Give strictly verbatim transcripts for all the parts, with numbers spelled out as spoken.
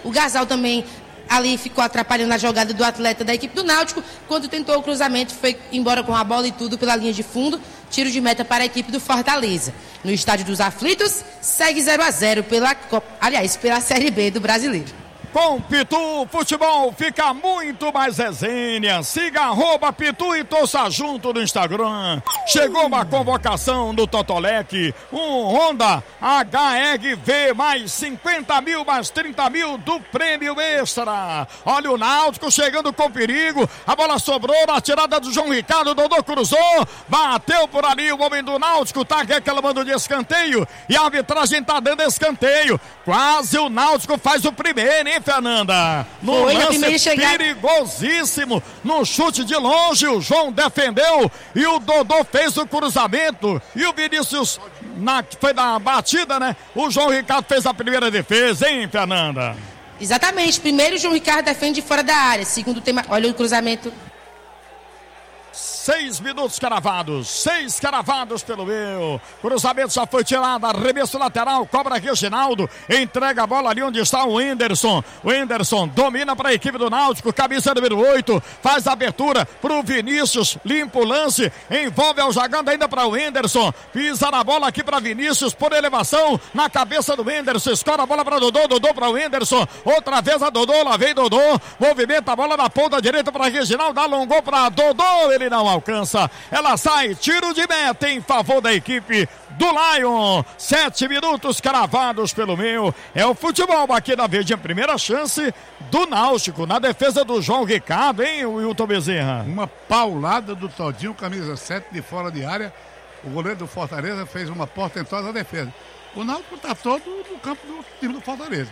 O Gasal também ali ficou atrapalhando a jogada do atleta da equipe do Náutico. Quando tentou o cruzamento, foi embora com a bola e tudo pela linha de fundo. Tiro de meta para a equipe do Fortaleza. No Estádio dos Aflitos, segue zero a zero pela Copa, aliás, pela Série B do Brasileiro. Com Pitu, futebol fica muito mais resenha. Siga arroba Pitu e torça junto no Instagram. Chegou uma convocação do Totolec. Um Honda H R V mais cinquenta mil, mais trinta mil do prêmio extra. Olha o Náutico chegando com perigo. A bola sobrou na tirada do João Ricardo. O Dodô cruzou. Bateu por ali o homem do Náutico. Tá reclamando de escanteio. E a arbitragem tá dando escanteio. Quase o Náutico faz o primeiro, hein, Fernanda? No Foi, lance chegar... perigosíssimo, no chute de longe, o João defendeu e o Dodô fez o cruzamento e o Vinícius, na, foi na batida, né? O João Ricardo fez a primeira defesa, hein, Fernanda? Exatamente, primeiro o João Ricardo defende fora da área, segundo tema, olha o cruzamento. Seis minutos cravados, seis cravados pelo meu. Cruzamento já foi tirado, arremesso lateral, cobra Reginaldo, entrega a bola ali onde está o Henderson. O Henderson domina para a equipe do Náutico, camisa número oito, faz a abertura para o Vinícius, limpa o lance, envolve ao jogando ainda para o Henderson, pisa na bola aqui para Vinícius, por elevação, na cabeça do Henderson, escora a bola para Dodô, Dodô para o Henderson, outra vez a Dodô, lá vem Dodô, movimenta a bola na ponta direita para Reginaldo, alongou para Dodô, ele não alcança, ela sai, tiro de meta em favor da equipe do Lion. Sete minutos cravados pelo meu. É o futebol aqui na Verdinha. Primeira chance do Náutico na defesa do João Ricardo, hein, Wilton Bezerra? Uma paulada do Todinho, camisa sete de fora de área. O goleiro do Fortaleza fez uma portentosa defesa. O Náutico está todo no campo do time do Fortaleza.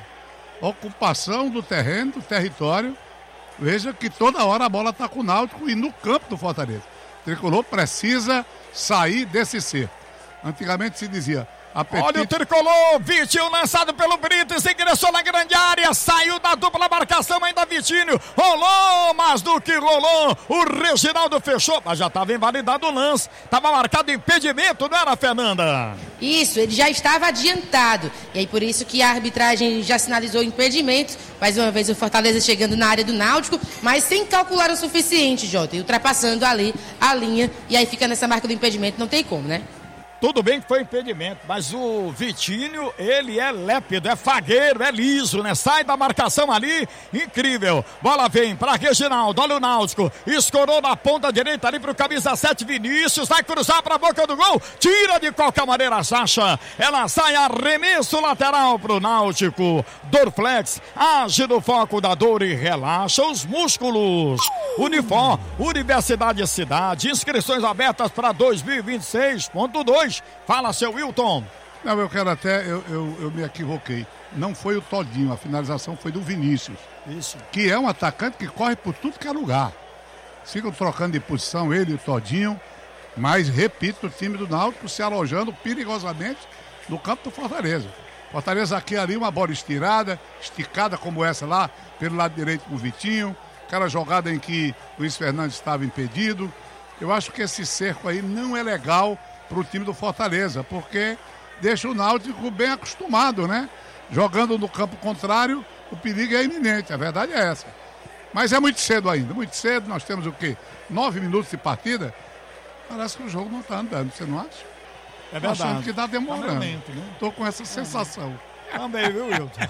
Ocupação do terreno, do território. Veja que toda hora a bola está com o Náutico e no campo do Fortaleza. O Tricolor precisa sair desse cerco. Antigamente se dizia... Apetite. Olha o Tricolor, Vitinho lançado pelo Brites, ingressou na grande área, saiu da dupla marcação ainda Vitinho, rolou, mas do que rolou, o Reginaldo fechou, mas já estava invalidado o lance, estava marcado impedimento, não era, Fernanda? Isso, ele já estava adiantado, e aí por isso que a arbitragem já sinalizou impedimento, mais uma vez o Fortaleza chegando na área do Náutico, mas sem calcular o suficiente, Jota, e ultrapassando ali a linha, e aí fica nessa marca do impedimento, não tem como, né? Tudo bem que foi impedimento, mas o Vitinho, ele é lépido, é fagueiro, é liso, né? Sai da marcação ali, incrível. Bola vem para Reginaldo, olha o Náutico, escorou na ponta direita ali pro camisa sete, Vinícius, vai cruzar para a boca do gol, tira de qualquer maneira a Sacha, ela sai, arremesso lateral pro Náutico. Dorflex, age no foco da dor e relaxa os músculos. Unifor, Universidade Cidade, inscrições abertas para dois mil e vinte e seis ponto dois. Fala, seu Wilton. Não, eu quero até, eu, eu, eu me equivoquei. Não foi o Todinho, a finalização foi do Vinícius. Isso. Que é um atacante que corre por tudo que é lugar. Ficam trocando de posição ele e o Todinho. Mas, repito, o time do Náutico se alojando perigosamente no campo do Fortaleza. Fortaleza aqui ali, uma bola estirada, esticada como essa lá, pelo lado direito com o Vitinho. Aquela jogada em que o Luiz Fernandes estava impedido. Eu acho que esse cerco aí não é legal para o time do Fortaleza, porque deixa o Náutico bem acostumado, né? Jogando no campo contrário, o perigo é iminente, a verdade é essa. Mas é muito cedo ainda, muito cedo, nós temos o quê? Nove minutos de partida? Parece que o jogo não está andando, você não acha? É verdade. Tô achando que está demorando. Né? Tô com essa sensação. Também, viu, Wilton?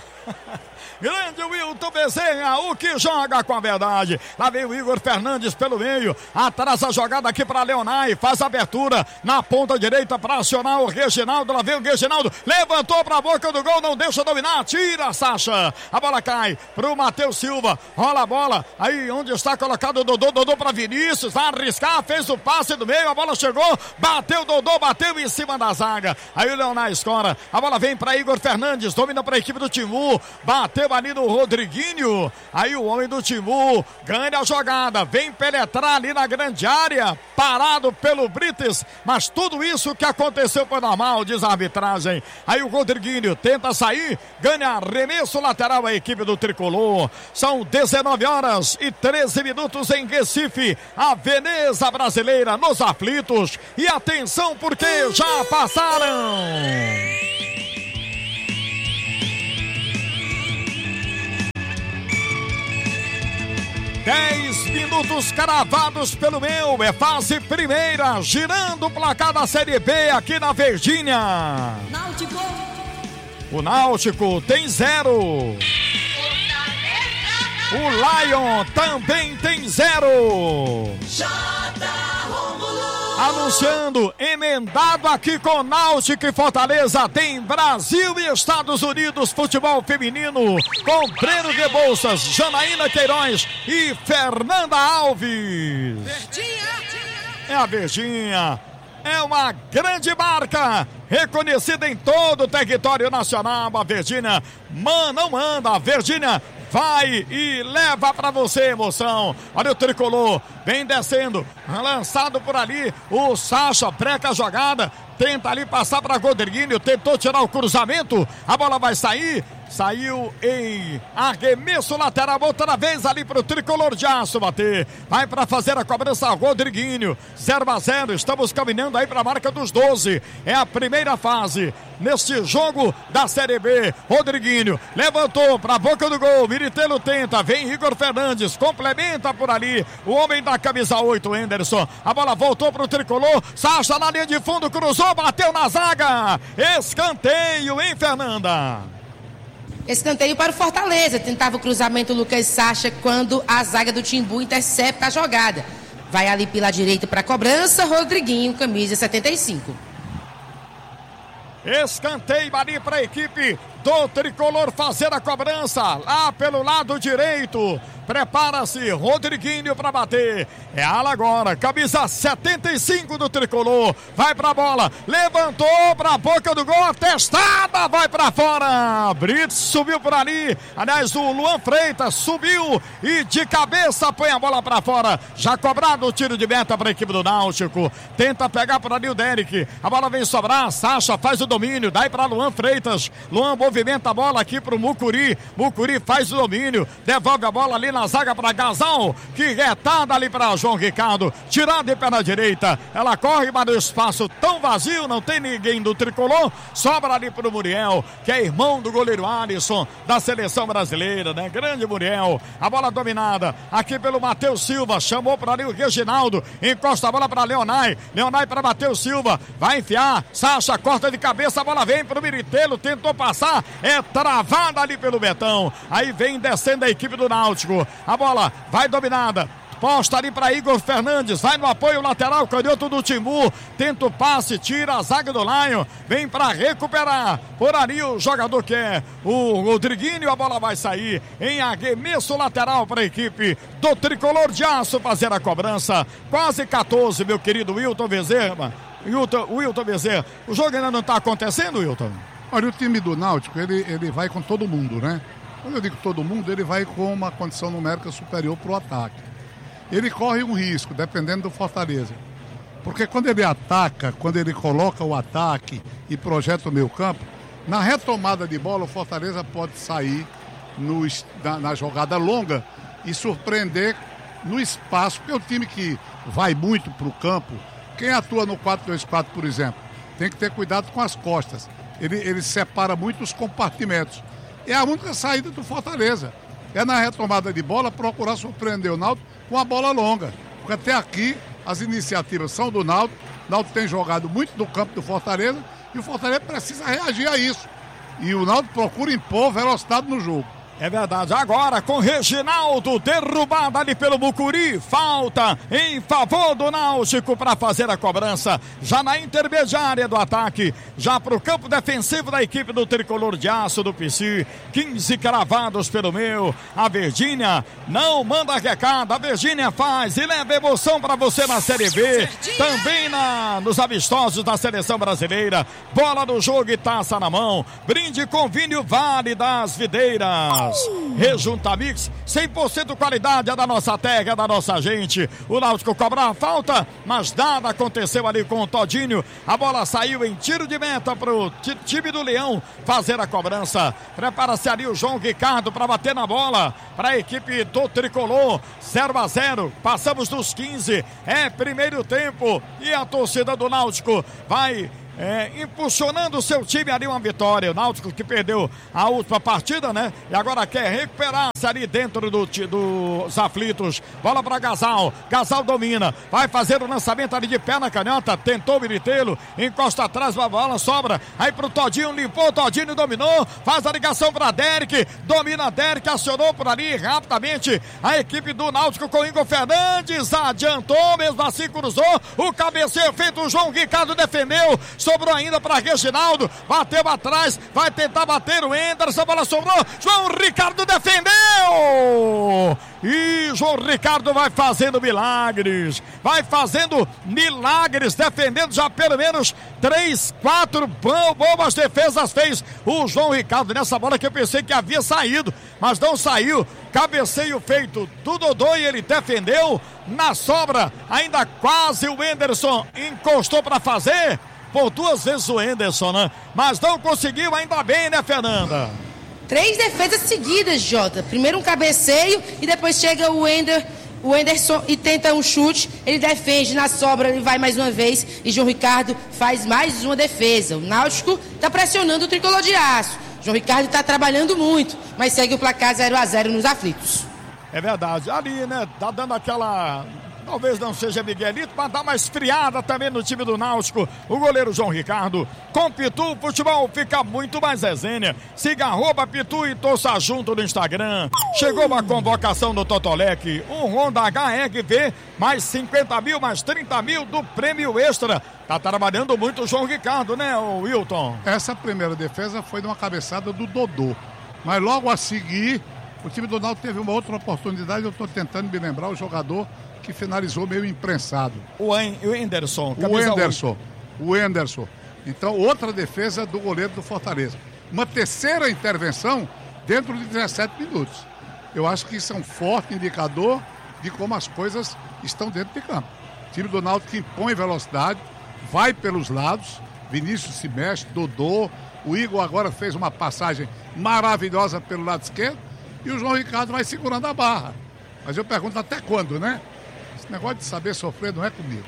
Grande Wilton Bezerra, o que joga com a verdade. Lá vem o Igor Fernandes pelo meio, atrás a jogada aqui para Leonai, faz a abertura na ponta direita para acionar o Reginaldo. Lá vem o Reginaldo, levantou para a boca do gol, não deixa dominar, tira Sacha, a bola cai pro Matheus Silva, rola a bola, aí onde está colocado o Dodô, Dodô para Vinícius, vai arriscar, fez o passe do meio, a bola chegou, bateu Dodô, bateu em cima da zaga, aí o Leonai escora, a bola vem para Igor Fernandes, domina para a equipe do Timur, bateu ali no Rodriguinho, aí o homem do Timur ganha a jogada, vem penetrar ali na grande área, parado pelo Brites, mas tudo isso que aconteceu foi normal, diz a arbitragem. Aí o Rodriguinho tenta sair, ganha arremesso lateral a equipe do Tricolor. São dezenove horas e treze minutos em Recife, a Veneza brasileira nos aflitos, e atenção porque já passaram dez minutos cravados pelo meu, é fase primeira, girando o placar da Série B aqui na Verdinha. Náutico. O Náutico tem zero. O Lion também tem zero. Anunciando, emendado aqui com Náutico e Fortaleza, tem Brasil e Estados Unidos futebol feminino com Breno Rebouças, Janaína Queiroz e Fernanda Alves. É a Verdinha, é uma grande marca, reconhecida em todo o território nacional. A Verdinha man, não manda, a Verdinha vai e leva pra você emoção. Olha o tricolor, vem descendo, lançado por ali, o Sacha breca a jogada, tenta ali passar para Rodriguinho, tentou tirar o cruzamento, a bola vai sair, saiu em arremesso lateral, outra vez ali pro tricolor de aço bater, vai para fazer a cobrança Rodriguinho, zero a zero, estamos caminhando aí para a marca dos doze, é a primeira fase neste jogo da Série B. Rodriguinho levantou para a boca do gol, Miritelo tenta, vem Igor Fernandes, complementa por ali, o homem da camisa oito, Henderson, a bola voltou pro tricolor, Sacha na linha de fundo, cruzou, bateu na zaga, escanteio, hein, Fernanda? Escanteio para o Fortaleza, tentava o cruzamento Lucas Sacha quando a zaga do Timbu intercepta a jogada. Vai ali pela direita para a cobrança, Rodriguinho, camisa setenta e cinco. Escanteio ali para a equipe do tricolor fazer a cobrança lá pelo lado direito. Prepara-se Rodriguinho para bater. É ala agora, camisa setenta e cinco do tricolor. Vai pra bola, levantou pra boca do gol, testada, vai pra fora. Brits subiu por ali. Aliás, o Luan Freitas subiu e de cabeça põe a bola pra fora. Já cobrado o tiro de meta para a equipe do Náutico. Tenta pegar por ali o Derek. A bola vem sobrar. Sacha faz o domínio. Daí para Luan Freitas. Luan movimenta a bola aqui pro Mucuri. Mucuri faz o domínio. Devolve a bola ali na zaga para Gazal, que retada ali para João Ricardo, tirada de perna direita, ela corre para o espaço tão vazio, não tem ninguém do tricolor, sobra ali para o Muriel, que é irmão do goleiro Alisson, da seleção brasileira, né? Grande Muriel, a bola dominada, aqui pelo Matheus Silva, chamou para ali o Reginaldo, encosta a bola para Leonai, Leonai para Matheus Silva, vai enfiar, Sacha corta de cabeça, a bola vem para o Miritelo, tentou passar, é travada ali pelo Betão, aí vem descendo a equipe do Náutico, a bola vai dominada, posta ali para Igor Fernandes, vai no apoio lateral, canhoto do Timbu, tenta o passe, tira a zaga do Lion, vem para recuperar, por ali o jogador que é o Rodriguinho, a bola vai sair em arremesso lateral para a equipe do tricolor de aço fazer a cobrança, quase quatorze, meu querido Wilton Bezerra, Wilton, Wilton Bezerra, o jogo ainda não está acontecendo, Wilton? Olha, o time do Náutico, ele, ele vai com todo mundo, né? Quando eu digo todo mundo, ele vai com uma condição numérica superior para o ataque. Ele corre um risco, dependendo do Fortaleza. Porque quando ele ataca, quando ele coloca o ataque e projeta o meio campo, na retomada de bola, o Fortaleza pode sair no, na, na jogada longa e surpreender no espaço. Porque é um time que vai muito para o campo. Quem atua no quatro dois quatro, por exemplo, tem que ter cuidado com as costas. Ele, ele separa muito os compartimentos. É a única saída do Fortaleza. É na retomada de bola procurar surpreender o Náutico com a bola longa. Porque até aqui as iniciativas são do Náutico. O Náutico tem jogado muito no campo do Fortaleza e o Fortaleza precisa reagir a isso. E o Náutico procura impor velocidade no jogo. É verdade, agora com Reginaldo, derrubada ali pelo Mucuri, falta em favor do Náutico para fazer a cobrança, já na intermediária do ataque, já para o campo defensivo da equipe do tricolor de aço do P C, quinze cravados pelo meu, a Verdinha não manda recado, a Verdinha faz e leva emoção para você na Série B, também na, nos amistosos da seleção brasileira, bola do jogo e taça na mão, brinde com vinho Vale das Videiras. Rejunta Mix, cem por cento qualidade é da nossa terra, é da nossa gente. O Náutico cobra a falta, mas nada aconteceu ali com o Todinho. A bola saiu em tiro de meta para o time do Leão fazer a cobrança. Prepara-se ali o João Ricardo para bater na bola para a equipe do tricolor. zero a zero, passamos dos quinze. É primeiro tempo e a torcida do Náutico vai É, impulsionando o seu time ali uma vitória. O Náutico que perdeu a última partida, né? E agora quer recuperar-se ali dentro do, dos aflitos. Bola para Gasal. Gasal domina. Vai fazer o lançamento ali de pé na canhota. Tentou o Militello. Encosta atrás, a bola sobra. Aí pro Todinho, limpou. O Todinho dominou. Faz a ligação para Derek. Domina Derek. Acionou por ali rapidamente a equipe do Náutico com Igor Fernandes. Adiantou, mesmo assim cruzou. O cabeceio feito. O João Ricardo defendeu. Sobrou ainda para Reginaldo, bateu atrás, vai tentar bater o Enderson, a bola sobrou, João Ricardo defendeu! E João Ricardo vai fazendo milagres, vai fazendo milagres, defendendo já pelo menos três, quatro boas defesas fez o João Ricardo nessa bola que eu pensei que havia saído, mas não saiu. Cabeceio feito do Dodô e ele defendeu na sobra, ainda quase o Enderson encostou para fazer. Por duas vezes o Enderson, né? Mas não conseguiu, ainda bem, né, Fernanda? Três defesas seguidas, Jota. Primeiro um cabeceio e depois chega o Ender, o Enderson e tenta um chute. Ele defende na sobra, ele vai mais uma vez e João Ricardo faz mais uma defesa. O Náutico está pressionando o tricolor de aço. João Ricardo está trabalhando muito, mas segue o placar zero a zero nos aflitos. É verdade. Ali, né? Tá dando aquela... Talvez não seja Miguelito, mas dá uma esfriada também no time do Náutico. O goleiro João Ricardo. Com Pitu, o futebol fica muito mais resenha. Siga arroba Pitu e torça junto no Instagram. Chegou uma convocação do Totolec. Um Honda H R V, mais cinquenta mil, mais trinta mil do prêmio extra. Tá trabalhando muito o João Ricardo, né, o Wilton? Essa primeira defesa foi de uma cabeçada do Dodô. Mas logo a seguir, o time do Náutico teve uma outra oportunidade. Eu estou tentando me lembrar o jogador que finalizou meio imprensado. O Enderson. O Enderson. O Enderson. Então, outra defesa do goleiro do Fortaleza. Uma terceira intervenção dentro de dezessete minutos. Eu acho que isso é um forte indicador de como as coisas estão dentro de campo. O time do Náutico impõe velocidade, vai pelos lados, Vinícius se mexe, Dodô, o Igor agora fez uma passagem maravilhosa pelo lado esquerdo e o João Ricardo vai segurando a barra. Mas eu pergunto até quando, né? Esse negócio de saber sofrer não é comigo.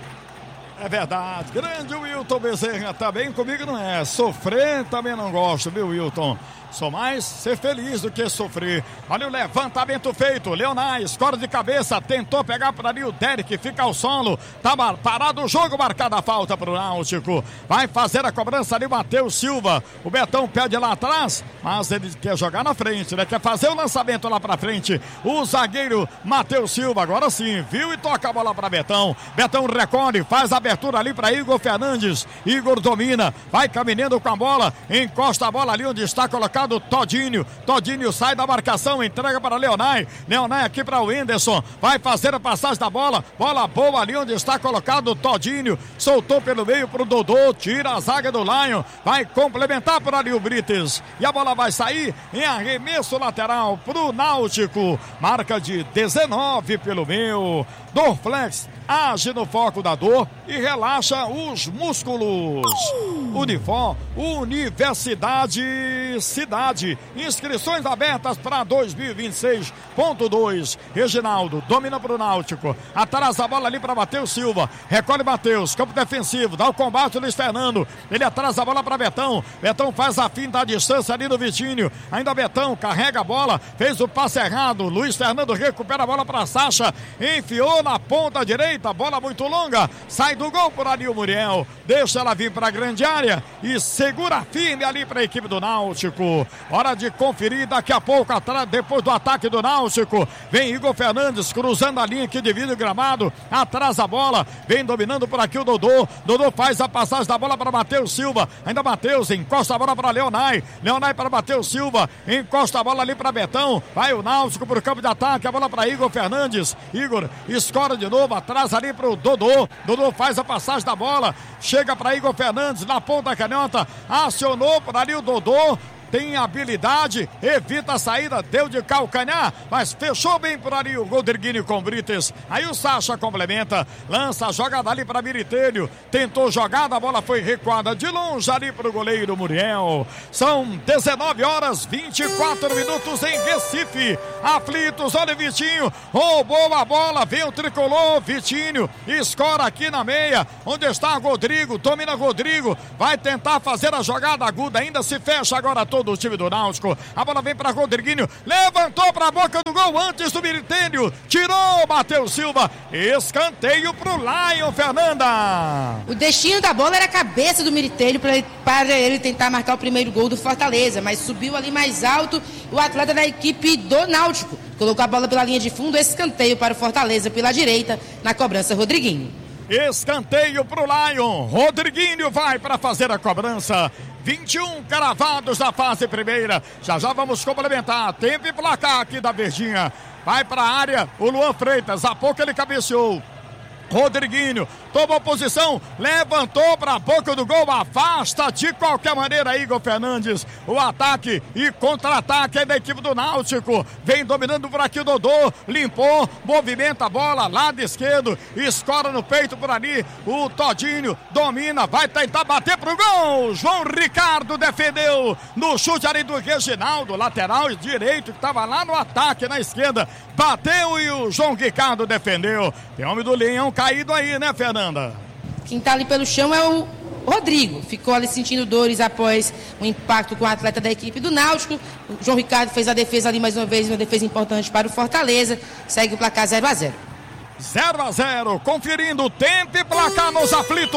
É verdade. Grande Wilton Bezerra, também comigo não é. Sofrer também não gosto, viu, Wilton? Sou mais ser feliz do que sofrer. Olha o levantamento feito. Leonai, escora de cabeça, tentou pegar por ali o Derek, fica ao solo. Tá parado o jogo, marcada a falta pro Náutico. Vai fazer a cobrança ali o Matheus Silva. O Betão pede lá atrás, mas ele quer jogar na frente, né? Quer fazer o lançamento lá pra frente. O zagueiro Matheus Silva, agora sim, viu e toca a bola pra Betão. Betão recolhe, faz a abertura ali pra Igor Fernandes. Igor domina, vai caminhando com a bola, encosta a bola ali onde está colocado do Todinho, Todinho sai da marcação, entrega para Leonai, Leonai aqui para o Enderson, vai fazer a passagem da bola, bola boa ali onde está colocado o Todinho, soltou pelo meio para o Dodô, tira a zaga do Lion, vai complementar por ali o Brites, e a bola vai sair em arremesso lateral para o Náutico, marca de dezenove pelo meio, Dorflex age no foco da dor e relaxa os músculos. Unifor, Universidade Cidade. Inscrições abertas para dois mil e vinte e seis ponto dois. Reginaldo domina para o Náutico. Atrás a bola ali para Matheus Silva. Recolhe Matheus, campo defensivo. Dá o combate Luiz Fernando. Ele atrasa a bola para Betão. Betão faz a fim da distância ali do Vitinho. Ainda Betão carrega a bola. Fez o passe errado. Luiz Fernando recupera a bola para Sacha. Enfiou na ponta direita. Bola muito longa, sai do gol por ali o Muriel, deixa ela vir para a grande área e segura firme ali para a equipe do Náutico. Hora de conferir daqui a pouco, atrás, depois do ataque do Náutico, vem Igor Fernandes cruzando a linha que divide o gramado, atrás a bola, vem dominando por aqui o Dodô, Dodô faz a passagem da bola para Matheus Silva, ainda Matheus encosta a bola para Leonai, Leonai para Matheus Silva, encosta a bola ali para Betão, vai o Náutico para o campo de ataque, a bola para Igor Fernandes, Igor escora de novo, atrás ali pro Dodô, Dodô faz a passagem da bola, chega para Igor Fernandes na ponta da canhota, acionou por ali o Dodô, tem habilidade, evita a saída, deu de calcanhar, mas fechou bem por ali o Rodriguinho com Brites. Aí o Sacha complementa, lança a jogada ali para Miritelho, tentou jogada, a bola foi recuada de longe ali para o goleiro Muriel. São dezenove horas, vinte e quatro minutos em Recife. Aflitos, olha o Vitinho, roubou a bola, vem o tricolor, Vitinho, escora aqui na meia, onde está Rodrigo, domina Rodrigo, vai tentar fazer a jogada aguda, ainda se fecha agora todo o time do Náutico. A bola vem para Rodriguinho, levantou para a boca do gol antes do Miritelho, tirou, bateu Silva, escanteio pro Lion, Fernanda. O destino da bola era a cabeça do Miritelho para ele, para ele tentar marcar o primeiro gol do Fortaleza, mas subiu ali mais alto o atleta da equipe do Náutico, colocou a bola pela linha de fundo, escanteio para o Fortaleza pela direita, na cobrança Rodriguinho. Escanteio pro Lion, Rodriguinho vai para fazer a cobrança. vinte e um cravados na fase primeira. Já já vamos complementar. Tempo e placar aqui da Verdinha. Vai para a área o Luan Freitas. Há pouco ele cabeceou. Rodriguinho tomou posição, levantou para a boca do gol, afasta de qualquer maneira Igor Fernandes. O ataque e contra-ataque é da equipe do Náutico. Vem dominando por aqui o Dodô, limpou, movimenta a bola, lado esquerdo, escora no peito por ali. O Todinho domina, vai tentar bater pro gol. João Ricardo defendeu no chute ali do Reginaldo, lateral direito que estava lá no ataque na esquerda. Bateu e o João Ricardo defendeu. Tem homem do Leão caído aí, né, Fernanda? Quem tá ali pelo chão é o Rodrigo. Ficou ali sentindo dores após o impacto com o atleta da equipe do Náutico. O João Ricardo fez a defesa ali mais uma vez, uma defesa importante para o Fortaleza. Segue o placar zero a zero. zero a zero, conferindo o tempo e placar nos aflitos.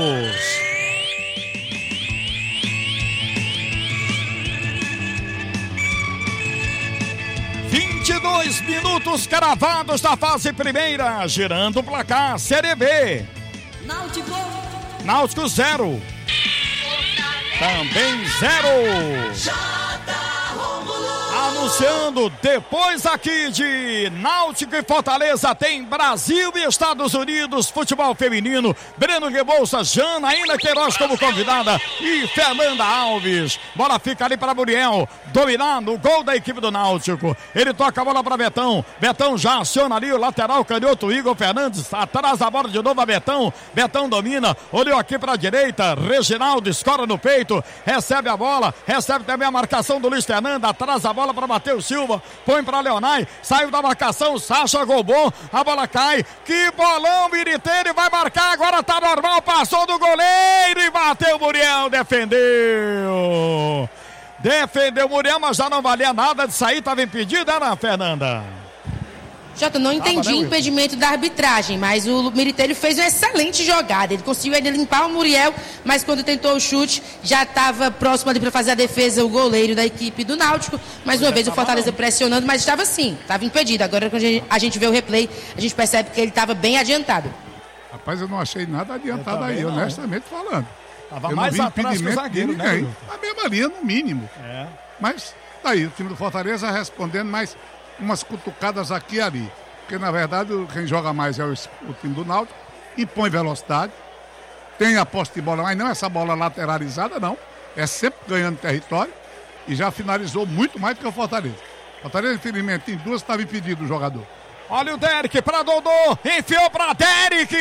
vinte e dois minutos cravados da fase primeira, girando o placar, Série B. Náutico. Náutico zero. Também zero. Anunciando, depois aqui de Náutico e Fortaleza, tem Brasil e Estados Unidos, futebol feminino. Breno Rebouças, Janaína Queiroz como convidada e Fernanda Alves. Bola fica ali para Muriel, dominando o gol da equipe do Náutico. Ele toca a bola para Betão. Betão já aciona ali o lateral canhoto Igor Fernandes. Atrás da bola de novo a Betão. Betão domina, olhou aqui para a direita. Reginaldo escora no peito, recebe a bola, recebe também a marcação do Luiz Fernando. Atrás a bola para Matheus Silva, põe para Leonai, saiu da marcação, Sacha gol bom, a bola cai, que bolão, Miritelli vai marcar, agora tá normal, passou do goleiro e bateu, Muriel, defendeu, defendeu Muriel, mas já não valia nada de sair, tava impedido, era, Fernanda? Jota, não entendi o impedimento da arbitragem, mas o Miritelli fez uma excelente jogada. Ele conseguiu ainda limpar o Muriel, mas quando tentou o chute, já estava próximo ali para fazer a defesa o goleiro da equipe do Náutico. Mais uma vez o Fortaleza pressionando, mas estava sim, estava impedido. Agora quando a gente vê o replay, a gente percebe que ele estava bem adiantado. Rapaz, eu não achei nada adiantado aí, não. honestamente falando. Tava eu mais não vi atrás que o zagueiro, de ninguém. né? A mesma linha, no mínimo. É. Mas tá aí, o time do Fortaleza respondendo mais umas cutucadas aqui e ali. Porque, na verdade, quem joga mais é o, o time do Náutico, impõe velocidade, tem a posse de bola, mas não essa bola lateralizada, não. É sempre ganhando território e já finalizou muito mais do que o Fortaleza. O Fortaleza, infelizmente, em duas estava impedido o jogador. Olha o Derek para Dodô, enfiou para Derek,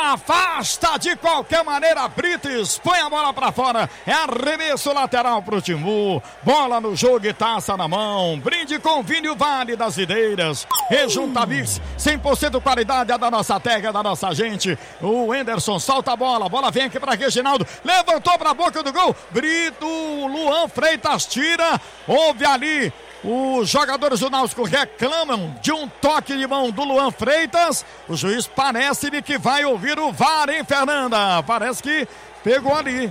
afasta de qualquer maneira Brites, põe a bola para fora, é arremesso lateral para o Timbu, bola no jogo e taça na mão, brinde com vinho Vale das Ideiras, Rejunta Mix, cem por cento qualidade é da nossa terra, é da nossa gente. O Anderson solta a bola, a bola vem aqui para Reginaldo, levantou para a boca do gol, Brito, Luan Freitas tira, houve ali. Os jogadores do Náutico reclamam de um toque de mão do Luan Freitas. O juiz parece-me que vai ouvir o V A R, hein, Fernanda? Parece que pegou ali.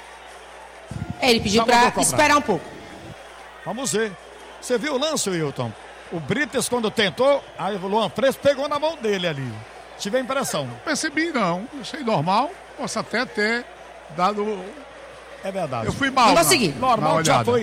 É, ele pediu para esperar um pouco. Vamos ver. Você viu o lance, Wilton? O Brites, quando tentou, aí o Luan Freitas pegou na mão dele ali. Tive a impressão. Não percebi, não. Achei normal. Posso até ter dado... É verdade. Eu fui mal. Vamos seguir. Normal já foi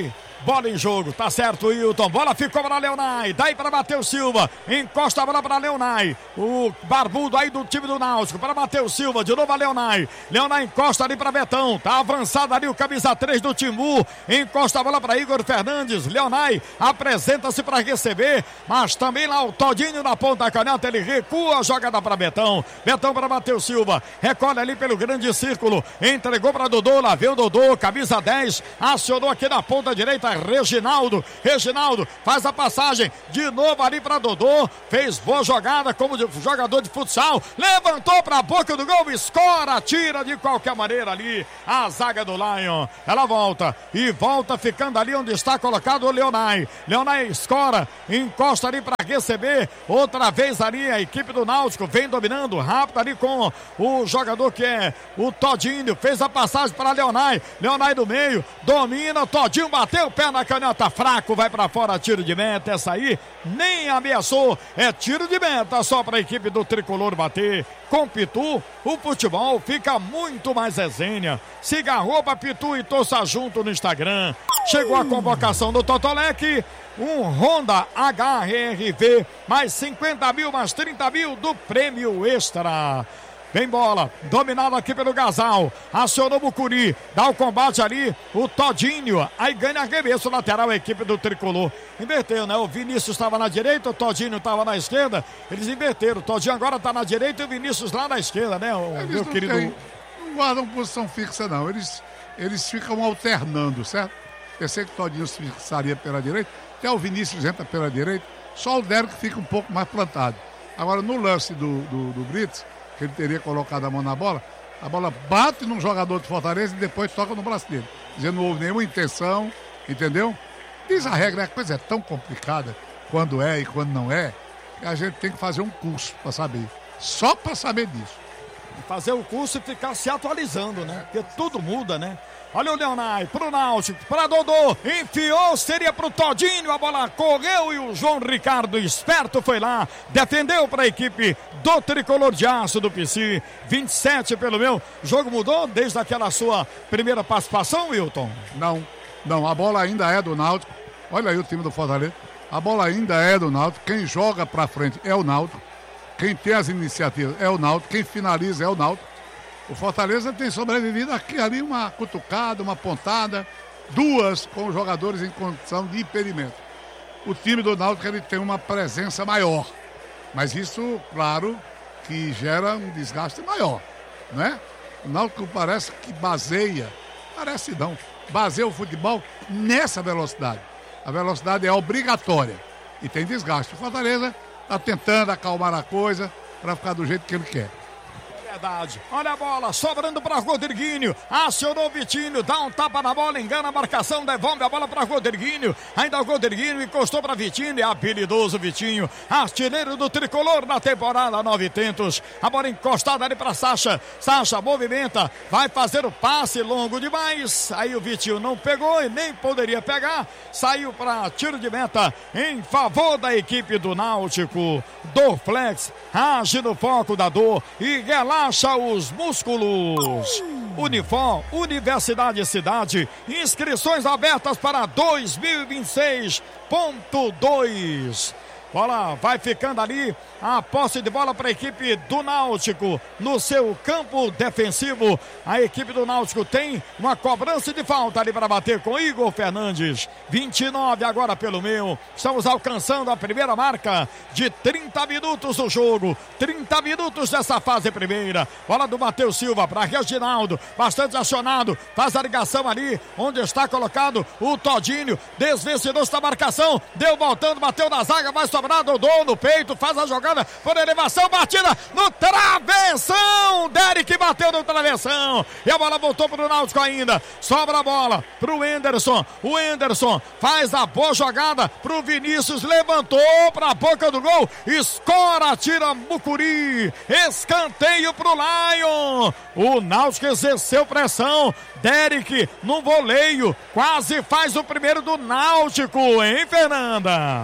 bola em jogo, tá certo, Wilton, bola ficou para Leonai, daí para Matheus Silva, encosta a bola para Leonai, o barbudo aí do time do Náutico, para Matheus Silva, de novo a Leonai, Leonai encosta ali para Betão, tá avançado ali o camisa três do Timbu, encosta a bola para Igor Fernandes, Leonai apresenta-se para receber, mas também lá o Todinho na ponta caneta, ele recua a jogada para Betão, Betão para Matheus Silva, recolhe ali pelo grande círculo, entregou para Dodô, lá veio o Dodô, camisa dez, acionou aqui na ponta direita, Reginaldo, Reginaldo faz a passagem, de novo ali para Dodô, fez boa jogada como de, jogador de futsal, levantou para a boca do gol, escora, tira de qualquer maneira ali a zaga do Lion, ela volta e volta ficando ali onde está colocado o Leonai, Leonai escora, encosta ali para receber, outra vez ali a equipe do Náutico vem dominando rápido ali com o jogador que é o Todinho, fez a passagem para Leonai, Leonai do meio, domina, Todinho bateu o pé na caneta, fraco, vai para fora, tiro de meta, essa aí nem ameaçou, é tiro de meta só para a equipe do Tricolor bater. Com Pitu, o futebol fica muito mais resenha. Siga arroba Pitu e torça junto no Instagram. Chegou a convocação do Totolec, um Honda H R V, mais cinquenta mil, mais trinta mil do prêmio extra. Vem bola, dominado aqui pelo Gasal, acionou o Mucuri, dá o combate ali, o Todinho, aí ganha arremesso lateral a equipe do Tricolor. Inverteu, né? O Vinícius estava na direita, o Todinho estava na esquerda, eles inverteram, o Todinho agora está na direita e o Vinícius lá na esquerda, né? O eles meu não querido... Tem, não guardam posição fixa não, eles, eles ficam alternando, certo? Pensei que o Todinho se fixaria pela direita, até o Vinícius entra pela direita, só o Derek fica um pouco mais plantado. Agora no lance do, do, do Brits, que ele teria colocado a mão na bola, a bola bate num jogador de Fortaleza e depois toca no braço dele. Dizendo, não houve nenhuma intenção, entendeu? Diz a regra, a coisa é tão complicada, quando é e quando não é, que a gente tem que fazer um curso para saber. Só para saber disso. Fazer o curso e ficar se atualizando, né? Porque tudo muda, né? Olha o Leonai, pro Náutico, pra Dodô, enfiou, seria pro Todinho, a bola correu e o João Ricardo, esperto, foi lá, defendeu pra equipe do Tricolor de Aço do P C, vinte e sete pelo meu, o jogo mudou desde aquela sua primeira participação, Wilton? Não, não, a bola ainda é do Náutico, olha aí o time do Fortaleza, a bola ainda é do Náutico, quem joga pra frente é o Náutico, quem tem as iniciativas é o Náutico, quem finaliza é o Náutico. O Fortaleza tem sobrevivido aqui ali uma cutucada, uma pontada, duas com os jogadores em condição de impedimento. O time do Náutico ele tem uma presença maior, mas isso, claro, que gera um desgaste maior, não é? O Náutico parece que baseia, parece não, baseia o futebol nessa velocidade. A velocidade é obrigatória e tem desgaste. O Fortaleza está tentando acalmar a coisa para ficar do jeito que ele quer. Verdade. Olha a bola, sobrando para Rodriguinho, acionou o Vitinho, dá um tapa na bola, engana a marcação, devolve a bola para Rodriguinho, ainda o Rodriguinho encostou para Vitinho, é habilidoso Vitinho, artilheiro do Tricolor na temporada nove tentos, a bola encostada ali para Sacha, Sacha movimenta, vai fazer o passe longo demais, aí o Vitinho não pegou e nem poderia pegar, saiu para tiro de meta em favor da equipe do Náutico. Dorflex age no foco da dor e relaxa os músculos. Unifor, Universidade Cidade, inscrições abertas para dois mil e vinte e seis ponto dois. Bola vai ficando ali, a posse de bola para a equipe do Náutico no seu campo defensivo. A equipe do Náutico tem uma cobrança de falta ali para bater com Igor Fernandes. vinte e nove agora pelo meio. Estamos alcançando a primeira marca de trinta minutos do jogo. trinta minutos dessa fase primeira. Bola do Matheus Silva para Reginaldo, bastante acionado. Faz a ligação ali, onde está colocado o Todinho. Desvencedor da marcação. Deu voltando, bateu na zaga, vai sobrar Dodô no peito, faz a jogada por elevação, batida no travessão, Derek bateu no travessão, e a bola voltou para o Náutico ainda, sobra a bola para o Enderson, o Enderson faz a boa jogada para o Vinícius, levantou para a boca do gol, escora, tira Mucuri, escanteio para o Lion, o Náutico exerceu pressão, Derek no voleio, quase faz o primeiro do Náutico, hein, Fernanda?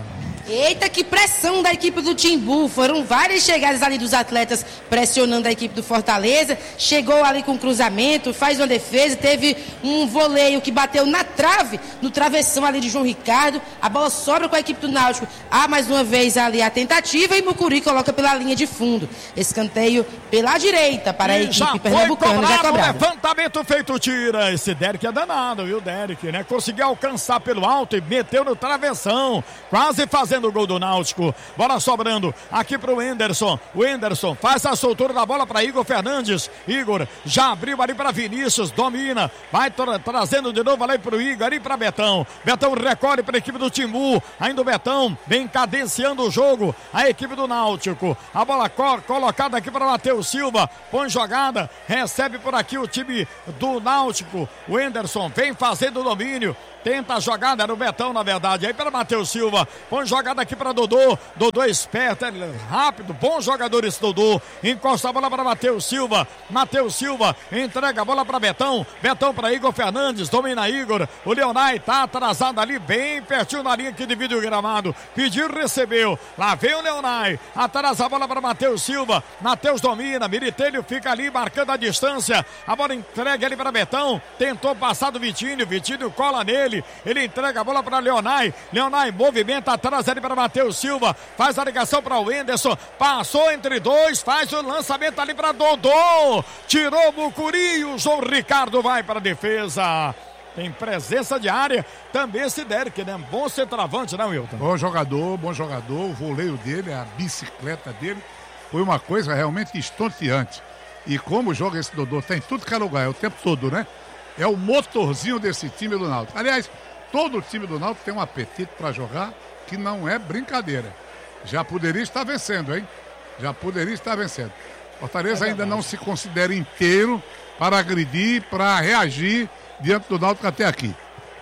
Eita, que pressão da equipe do Timbu. Foram várias chegadas ali dos atletas pressionando a equipe do Fortaleza. Chegou ali com cruzamento, faz uma defesa, teve um voleio que bateu na trave, no travessão ali de João Ricardo. A bola sobra com a equipe do Náutico. Há mais uma vez ali a tentativa e Mucuri coloca pela linha de fundo. Escanteio pela direita para a e equipe já pernambucana. Foi já cobrado, cobrado. Levantamento feito, tira. Esse Derek é danado, viu, Derek, né? Conseguiu alcançar pelo alto e meteu no travessão. Quase fazendo o gol do Náutico. Bola sobrando aqui pro Enderson. O Enderson faz a soltura da bola para Igor Fernandes. Igor já abriu ali para Vinícius, domina, vai tra trazendo de novo ali pro Igor, ali para Betão. Betão recolhe para a equipe do Timbu. Ainda o Betão vem cadenciando o jogo. A equipe do Náutico. A bola co colocada aqui para Matheus Silva. Põe jogada, recebe por aqui o time do Náutico. O Enderson vem fazendo o domínio. Tenta a jogada, era o Betão, na verdade. Aí para Matheus Silva. Põe jogada aqui para Dodô. Dodô esperto, é rápido. Bom jogador esse Dodô. Encosta a bola para Matheus Silva. Matheus Silva entrega a bola para Betão. Betão para Igor Fernandes. Domina Igor. O Leonai tá atrasado ali, bem pertinho na linha que divide o gramado. Pediu, recebeu. Lá vem o Leonai. Atrasa a bola para Matheus Silva. Matheus domina. Militelho fica ali marcando a distância. A bola entrega ali para Betão. Tentou passar do Vitinho. Vitinho cola nele. Ele entrega a bola para Leonai. Leonai movimenta atrás ali para Matheus Silva. Faz a ligação para o Enderson. Passou entre dois. Faz o lançamento ali para Dodô. Tirou o Mucuri e o João Ricardo vai para a defesa. Tem presença de área também esse Derek, né? Bom centroavante, né, Wilton? Bom jogador, bom jogador. O voleio dele, a bicicleta dele foi uma coisa realmente estonteante. E como joga esse Dodô, tem tudo que é lugar, é o tempo todo, né? É o motorzinho desse time do Náutico. Aliás, todo o time do Náutico tem um apetite para jogar que não é brincadeira. Já poderia estar vencendo, hein? Já poderia estar vencendo. Fortaleza é ainda não se considera inteiro para agredir, para reagir diante do Náutico até aqui.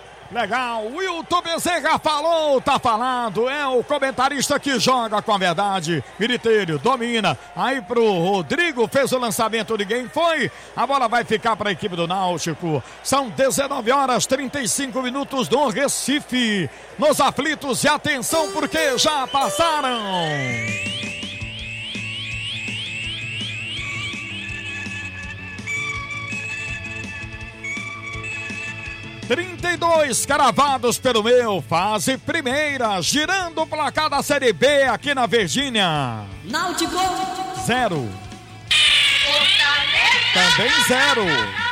Legal, Wilton Bezerra falou, tá falando, é o comentarista que joga com a verdade. Militeiro domina, aí pro Rodrigo, fez o lançamento, ninguém foi. A bola vai ficar para a equipe do Náutico. São dezenove horas, trinta e cinco minutos no Recife. Nos aflitos, e atenção porque já passaram. trinta e dois cravados pelo meu, fase primeira, girando o placar da Série B aqui na Virgínia. Náutico zero. Também zero.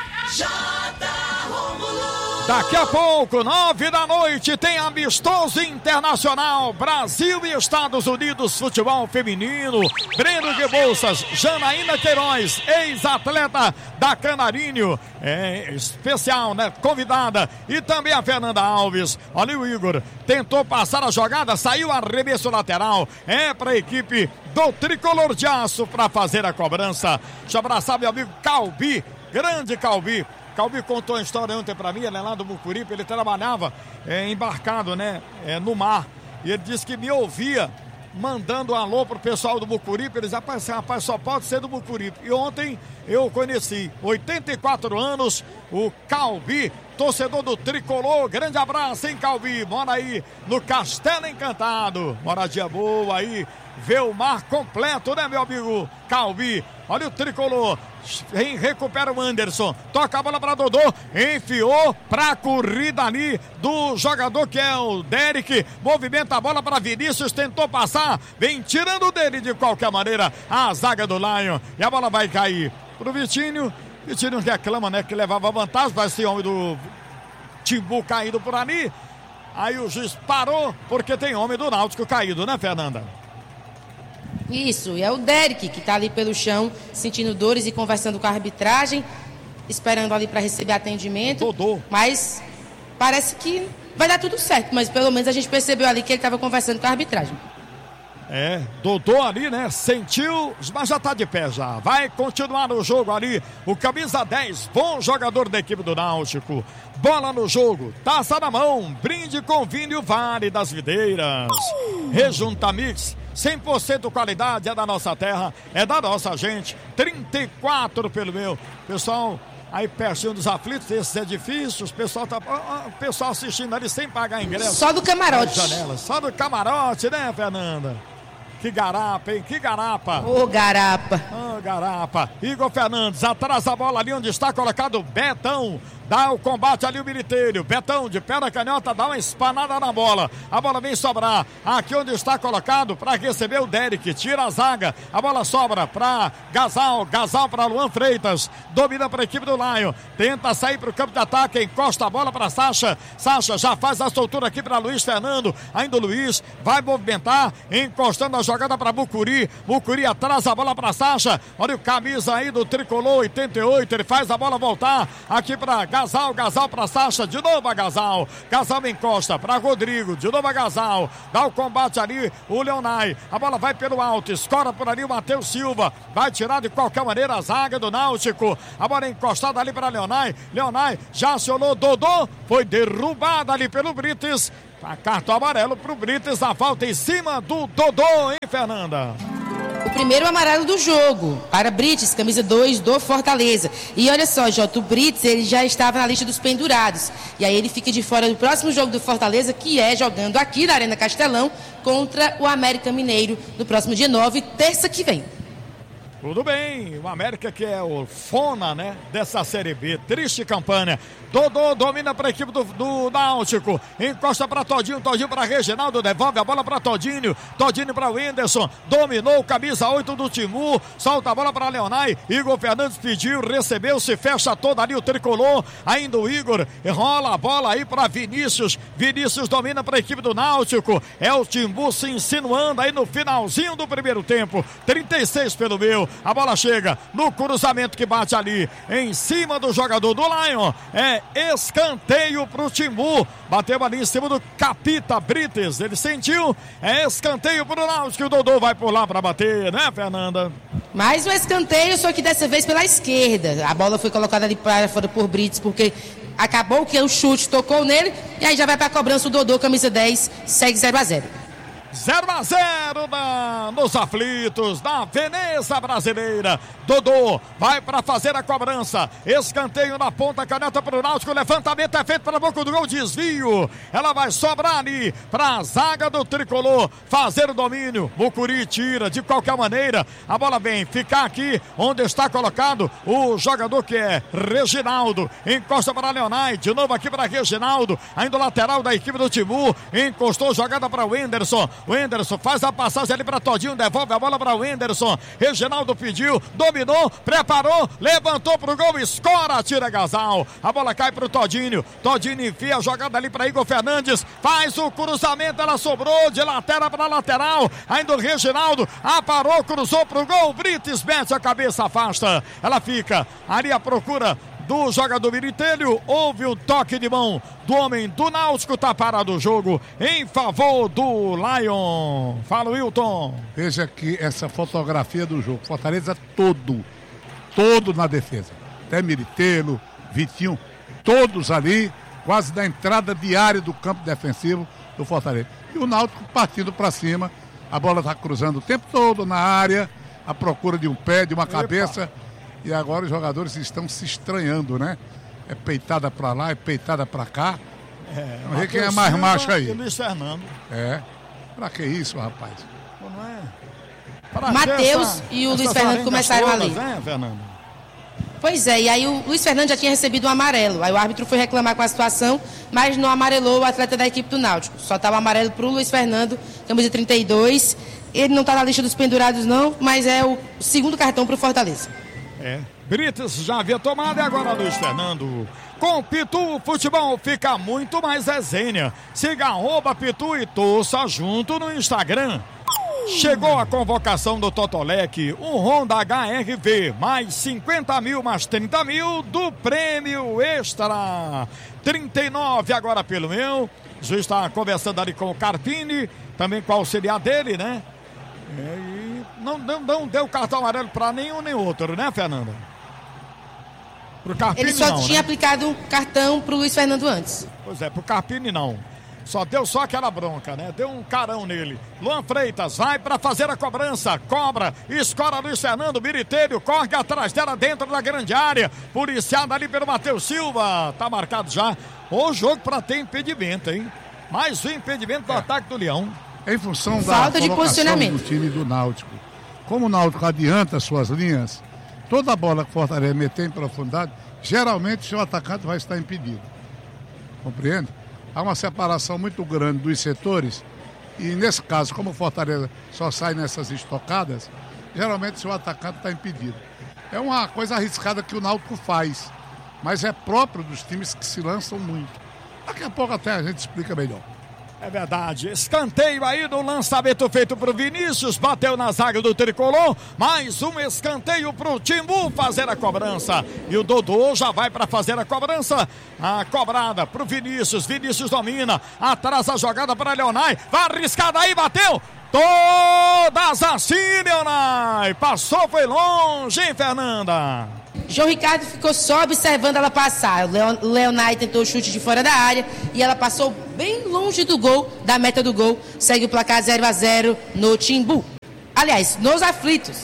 Daqui a pouco, nove da noite, tem amistoso internacional, Brasil e Estados Unidos, futebol feminino. Breno de Bolsas, Janaína Queiroz, ex-atleta da Canarinho, é especial, né? Convidada. E também a Fernanda Alves. Olha o Igor, tentou passar a jogada, saiu arremesso lateral. É para a equipe do Tricolor de Aço para fazer a cobrança. Deixa eu abraçar meu amigo Calbi, grande Calbi. Calbi contou a história ontem pra mim, ele é lá do Mucuripe, ele trabalhava é, embarcado, né, é, no mar. E ele disse que me ouvia mandando um alô pro pessoal do Mucuripe. Eles, rapaz, rapaz, só pode ser do Mucuripe. E ontem eu conheci, oitenta e quatro anos, o Calbi, torcedor do Tricolor. Grande abraço, hein, Calbi? Mora aí no Castelo Encantado. Moradia boa aí. Vê o mar completo, né, meu amigo Calbi? Olha o Tricolor. Vem, recupera o Anderson. Toca a bola para Dodô. Enfiou pra corrida ali do jogador que é o Derek. Movimenta a bola para Vinícius. Tentou passar. Vem tirando dele de qualquer maneira a zaga do Lion. E a bola vai cair pro Vitinho. Vitinho reclama, né? Que levava vantagem. Vai ser homem do Timbu caído por ali. Aí o juiz parou porque tem homem do Náutico caído, né, Fernanda? Isso, e é o Derek que está ali pelo chão, sentindo dores e conversando com a arbitragem, esperando ali para receber atendimento. Dodô. Mas parece que vai dar tudo certo, mas pelo menos a gente percebeu ali que ele estava conversando com a arbitragem. É, Dodô ali, né? Sentiu, mas já tá de pé já. Vai continuar no jogo ali. O camisa dez, bom jogador da equipe do Náutico. Bola no jogo, taça na mão, brinde com vinho Vale das Videiras. Rejunta Mix, cem por cento qualidade, é da nossa terra, é da nossa gente. trinta e quatro pelo meu. Pessoal, aí pertinho dos aflitos, esse é difícil, o pessoal, tá, o pessoal assistindo ali sem pagar ingresso. Só do camarote. Só do camarote, né, Fernanda? Que garapa, hein? Que garapa. Ô, garapa. Ô, oh, garapa. Igor Fernandes, atrás a bola ali onde está colocado Betão. Dá o combate ali o Militeiro. Betão de pé na canhota, dá uma espanada na bola. A bola vem sobrar. Aqui onde está colocado para receber o Derek. Tira a zaga. A bola sobra para Gasal. Gasal para Luan Freitas. Domina para a equipe do Lion. Tenta sair para o campo de ataque. Encosta a bola para Sacha. Sacha já faz a soltura aqui para Luiz Fernando. Ainda o Luiz vai movimentar. Encostando a jogada para Mucuri. Mucuri atrás a bola para Sacha. Olha o camisa aí do Tricolor oitenta e oito. Ele faz a bola voltar aqui para Gasal, Gasal para Sacha, de novo a Gasal. Gasal encosta para Rodrigo, de novo a Gasal. Dá o combate ali o Leonai. A bola vai pelo alto, escora por ali o Matheus Silva. Vai tirar de qualquer maneira a zaga do Náutico. A bola é encostada ali para Leonai. Leonai já acionou Dodô. Foi derrubada ali pelo Brites. A cartão amarelo para o Brites. A falta em cima do Dodô, hein, Fernanda? O primeiro amarelo do jogo para Brites, camisa dois do Fortaleza. E olha só, Jota, o Brites, ele já estava na lista dos pendurados. E aí ele fica de fora do próximo jogo do Fortaleza, que é jogando aqui na Arena Castelão contra o América Mineiro no próximo dia nove, terça que vem. Tudo bem, o América que é o Fona, né, dessa Série B, triste campanha. Dodô domina para a equipe do, do Náutico, encosta para Todinho, Todinho para Reginaldo, devolve a bola para Todinho, Todinho para o Whindersson, dominou, camisa oito do Timur, solta a bola para Leonai, Igor Fernandes pediu, recebeu, se fecha todo ali o Tricolor, ainda o Igor, rola a bola aí para Vinícius, Vinícius domina para a equipe do Náutico, é o Timur se insinuando aí no finalzinho do primeiro tempo, trinta e seis pelo meu, a bola chega no cruzamento que bate ali, em cima do jogador do Lion, é escanteio pro Timur, bateu ali em cima do Capita Brites, ele sentiu, é escanteio pro Náutico, o Dodô vai por lá para bater, né, Fernanda? Mais um escanteio, só que dessa vez pela esquerda, a bola foi colocada ali para fora por Brites, porque acabou que o chute tocou nele, e aí já vai para a cobrança o Dodô, camisa dez, segue zero a zero. zero a zero na, nos aflitos da Veneza Brasileira. Dodô vai para fazer a cobrança. Escanteio na ponta, caneta para o Náutico. Levantamento é feito para a boca do gol. Desvio. Ela vai sobrar ali para a zaga do Tricolor fazer o domínio. Mucuri tira de qualquer maneira. A bola vem ficar aqui onde está colocado o jogador que é Reginaldo. Encosta para Leonai. De novo aqui para Reginaldo. Ainda o lateral da equipe do Timur. Encostou jogada para o Whindersson. O Whindersson faz a passagem ali para Todinho, devolve a bola para o Whindersson. Reginaldo pediu, dominou, preparou, levantou para o gol, escora, tira Gasal. A bola cai para o Todinho. Todinho enfia a jogada ali para Igor Fernandes. Faz o cruzamento, ela sobrou de lateral para lateral. Ainda o Reginaldo aparou, cruzou para o gol. Brites mete a cabeça, afasta. Ela fica ali à procura do jogador Militelho. Houve um toque de mão do homem do Náutico, tá parado o jogo em favor do Lion. Fala, Wilton. Veja aqui essa fotografia do jogo. Fortaleza todo, todo na defesa. Até Militelho, Vitinho, todos ali, quase na entrada diária do campo defensivo do Fortaleza. E o Náutico partindo para cima. A bola tá cruzando o tempo todo na área, à procura de um pé, de uma Epa. cabeça. E agora os jogadores estão se estranhando, né? É peitada pra lá, é peitada pra cá. É, Vamos ver quem é mais macho aí. E Luiz Fernando. É. Pra que isso, rapaz? Não é? Pra Matheus e o Luiz Fernando começaram todas, ali. Né, Fernando? Pois é, e aí o Luiz Fernando já tinha recebido um amarelo. Aí o árbitro foi reclamar com a situação, mas não amarelou o atleta da equipe do Náutico. Só estava amarelo pro Luiz Fernando, camisa trinta e dois. Ele não está na lista dos pendurados não, mas é o segundo cartão pro Fortaleza. É, Brites já havia tomado e agora Luiz Fernando. Com Pitu, o futebol fica muito mais resenha. Siga arroba Pitu e torça junto no Instagram. Chegou a convocação do Totolec, um Honda H R V, mais cinquenta mil, mais trinta mil do prêmio extra. trinta e nove agora pelo meu. O juiz está conversando ali com o Carpini, também com o auxiliar dele, né? E não, não, não deu cartão amarelo para nenhum nem outro, né, Fernanda? Pro Carpini Ele só não, tinha né? aplicado um cartão pro Luiz Fernando antes. Pois é, pro Carpini não. Só deu só aquela bronca, né? Deu um carão nele. Luan Freitas vai para fazer a cobrança. Cobra, escora Luiz Fernando, Biritelho, corre atrás dela dentro da grande área. Policiado ali pelo Matheus Silva. Tá marcado já o jogo para ter impedimento, hein? Mais um impedimento do é. ataque do Leão. Em função Falta da de posicionamento do time do Náutico. Como o Náutico adianta suas linhas, toda a bola que o Fortaleza meter em profundidade, geralmente o seu atacante vai estar impedido. Compreende? Há uma separação muito grande dos setores e nesse caso, como o Fortaleza só sai nessas estocadas, geralmente o seu atacante está impedido. É uma coisa arriscada que o Náutico faz, mas é próprio dos times que se lançam muito. Daqui a pouco até a gente explica melhor. É verdade, escanteio aí no lançamento feito pro Vinícius, bateu na zaga do Tricolor, mais um escanteio pro Timbu fazer a cobrança, e o Dodô já vai para fazer a cobrança, a cobrada pro Vinícius, Vinícius domina, atrás a jogada para Leonai, vai arriscada aí, bateu, todas assim, Leonai, passou, foi longe, hein, Fernanda? João Ricardo ficou só observando ela passar. O Leon, Leonai tentou o chute de fora da área e ela passou bem longe do gol, da meta do gol. Segue o placar zero a zero no Timbu. Aliás, nos aflitos.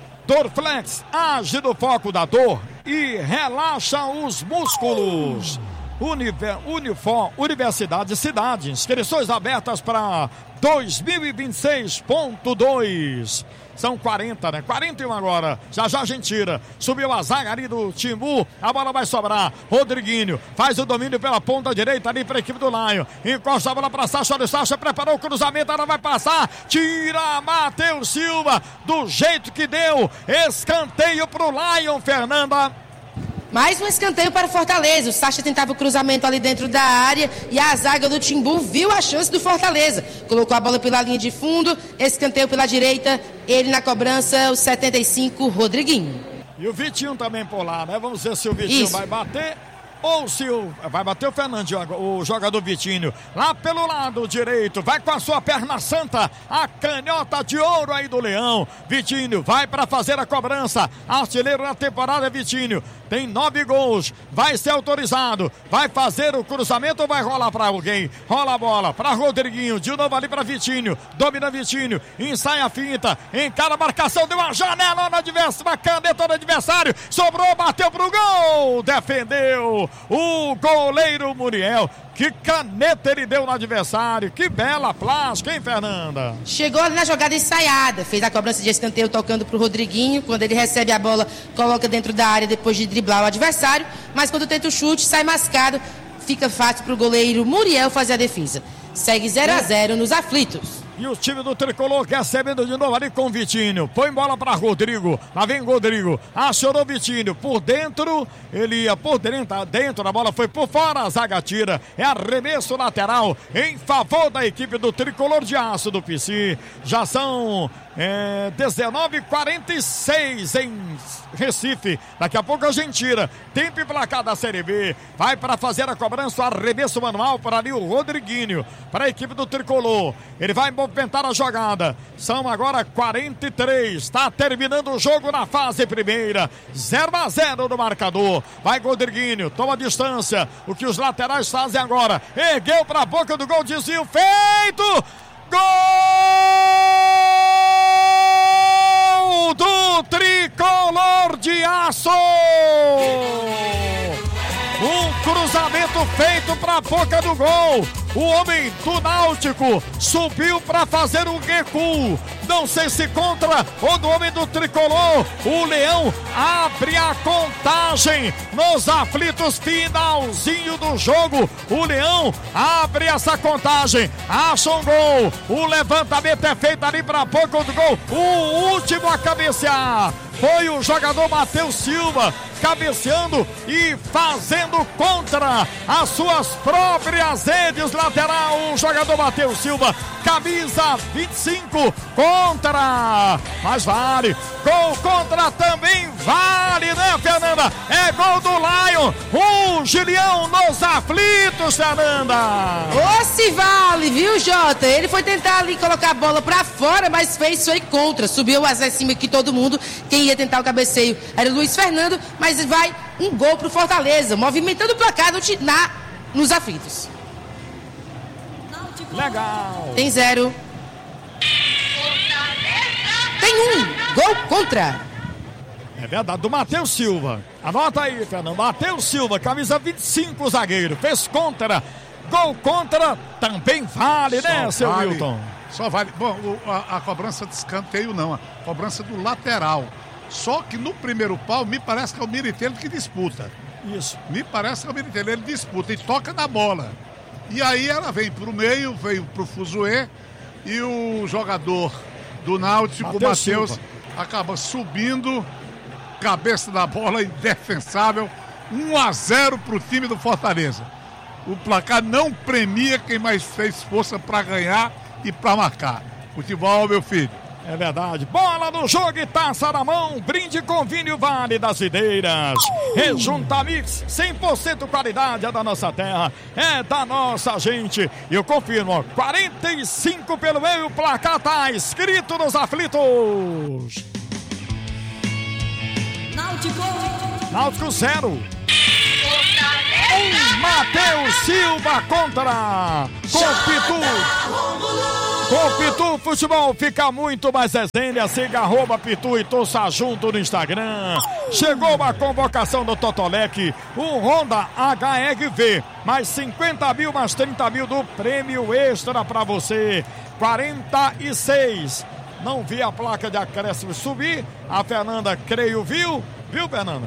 Dorflex age no foco da dor e relaxa os músculos. Univer, Unifor, Universidade Cidade. Inscrições abertas para dois mil e vinte e seis ponto dois. São quarenta, né? quarenta e um agora. Já já a gente tira. Subiu a zaga ali do Timbu. A bola vai sobrar. Rodriguinho faz o domínio pela ponta direita ali para a equipe do Lion. Encosta a bola para Sacha. Olha o Sacha. Preparou o cruzamento. Ela vai passar. Tira Matheus Silva. Do jeito que deu. Escanteio para o Lion, Fernanda. Mais um escanteio para o Fortaleza. O Sacha tentava o cruzamento ali dentro da área e a zaga do Timbu viu a chance do Fortaleza. Colocou a bola pela linha de fundo, escanteio pela direita, ele na cobrança, o setenta e cinco, Rodriguinho. E o Vitinho também por lá, né? Vamos ver se o Vitinho Isso. vai bater ou se o... vai bater o Fernandinho, o jogador Vitinho. Lá pelo lado direito, vai com a sua perna santa, a canhota de ouro aí do Leão. Vitinho vai para fazer a cobrança. Artilheiro na temporada é Vitinho. Tem nove gols, vai ser autorizado, vai fazer o cruzamento ou vai rolar para alguém? Rola a bola para Rodriguinho, de novo ali para Vitinho, domina Vitinho, ensaia a finta, encara a marcação, deu uma janela no adversário, uma caneta do adversário, sobrou, bateu pro gol, defendeu o goleiro Muriel. Que caneta ele deu no adversário, que bela plástica, hein, Fernanda? Chegou ali na jogada ensaiada, fez a cobrança de escanteio tocando pro Rodriguinho, quando ele recebe a bola, coloca dentro da área depois de driblar o adversário, mas quando tenta o chute, sai mascado, fica fácil pro goleiro Muriel fazer a defesa. Segue zero a zero nos aflitos. E o time do Tricolor recebendo de novo ali com o Vitinho. Põe bola para Rodrigo. Lá vem Rodrigo. Acionou Vitinho. Por dentro, ele ia por dentro. Dentro, a bola foi por fora. A zaga tira. É arremesso lateral em favor da equipe do Tricolor de Aço do P C. Já são é, dezenove e quarenta e seis em Recife. Daqui a pouco a gente tira. Tempo e placar da Série B. Vai para fazer a cobrança. O arremesso manual para ali o Rodriguinho. Para a equipe do Tricolor. Ele vai movimentar a jogada. São agora quarenta e três. Está terminando o jogo na fase primeira. zero a zero no marcador. Vai Rodriguinho. Toma distância. O que os laterais fazem agora. Ergueu para a boca do gol. Desvio feito. Gol do Tricolor de Aço. Um cruzamento feito para a boca do gol. O homem do Náutico subiu para fazer um recuo. Não sei se contra ou do homem do Tricolor. O Leão abre a contagem nos aflitos, finalzinho do jogo. O Leão abre essa contagem. Acha um gol. O levantamento é feito ali para a boca do gol. O último a cabecear foi o jogador Matheus Silva, cabeceando e fazendo contra as suas próprias redes. Lateral, o jogador Matheus Silva, camisa vinte e cinco, contra, mas vale, gol contra também vale, né, Fernanda? É gol do Lion, o Gilião nos aflitos, Fernanda. Ô, se vale, viu, Jota? Ele foi tentar ali colocar a bola pra fora, mas fez, foi contra, subiu acima que todo mundo, quem ia tentar o cabeceio era o Luiz Fernando, mas vai um gol pro Fortaleza, movimentando o placar no, na, nos aflitos. Legal. Tem zero. Tem um. Gol contra. É verdade, do Matheus Silva. Anota aí, Fernando. Matheus Silva, camisa vinte e cinco, zagueiro. Fez contra. Gol contra também vale, só né, seu vale, Wilton? Só vale. Bom, o, a, a cobrança de escanteio não, a cobrança do lateral. Só que no primeiro pau, me parece que é o Miritelli que disputa. Isso. Me parece que é o Miritelli, ele disputa e toca na bola. E aí ela vem pro meio, veio pro fuzuê e o jogador do Náutico, o Matheus, acaba subindo, cabeça da bola, indefensável. um a zero pro time do Fortaleza. O placar não premia quem mais fez força para ganhar e para marcar. Futebol, meu filho. É verdade. Bola no jogo e taça na mão. Brinde com Vinho Vale das Videiras. Rejunta Mix, cem por cento qualidade, é da nossa terra, é da nossa gente. E eu confirmo, quarenta e cinco pelo meio, o placar tá escrito nos aflitos. Náutico. Náutico zero. Um Matheus Silva contra com Pitu. Com Pitu Futebol fica muito mais resenha. Siga arroba Pitu e torça junto no Instagram. Chegou a convocação do Totolec, um Honda H R V, mais cinquenta mil, mais trinta mil do prêmio extra pra você. quarenta e seis. Não vi a placa de acréscimo subir. A Fernanda, creio, viu? Viu, Fernanda?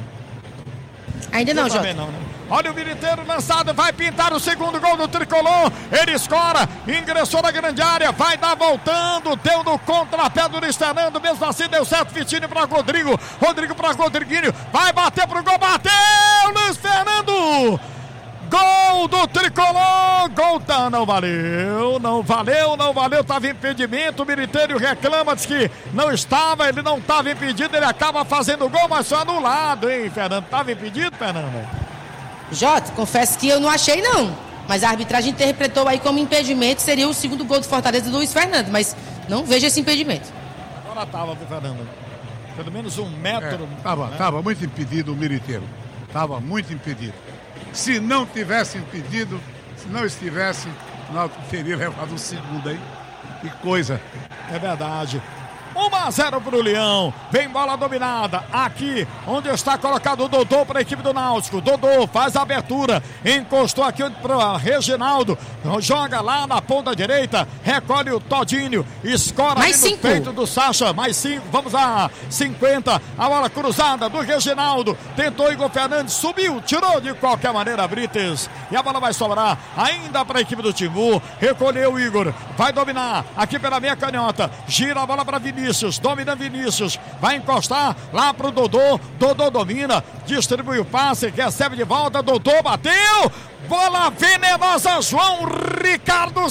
Ainda não, Jota. Não, né? Olha o Militeiro lançado, vai pintar o segundo gol do Tricolor. Ele escora, ingressou na grande área, vai dar voltando, deu no contrapé do Luiz Fernando, mesmo assim deu certo. Vitinho para Rodrigo, Rodrigo para Rodriguinho, vai bater pro gol, bateu Luiz Fernando. Gol do Tricolor, gol tá, não valeu, não valeu, não valeu, tava impedimento, o Militeiro reclama, diz que não estava, ele não estava impedido, ele acaba fazendo gol, mas foi anulado, hein, Fernando? Tava impedido, Fernando? Jota, confesso que eu não achei não, mas a arbitragem interpretou aí como impedimento, seria o segundo gol do Fortaleza do Luiz Fernando, mas não vejo esse impedimento. Agora tava, Fernando, pelo menos um metro. É, tava, né? Tava muito impedido o Militeiro, tava muito impedido. Se não tivesse impedido, se não estivesse, o Náutico teria levado o segundo aí. Que coisa. É verdade. um a zero pro Leão. Vem bola dominada. Aqui, onde está colocado o Dodô para a equipe do Náutico. Dodô faz a abertura. Encostou aqui para Reginaldo. Joga lá na ponta direita. Recolhe o Todinho. Escora mais ali no cinco. peito do Sacha. Mais cinco. Vamos lá. cinquenta. A bola cruzada do Reginaldo. Tentou Igor Fernandes. Subiu. Tirou de qualquer maneira Brites. E a bola vai sobrar ainda para a equipe do Timbu. Recolheu o Igor. Vai dominar aqui pela meia canhota. Gira a bola para Vinícius. Vinícius, domina Vinícius, vai encostar lá pro Dodô, Dodô domina, distribui o passe, recebe de volta, Dodô bateu, bola venenosa, João Ricardo,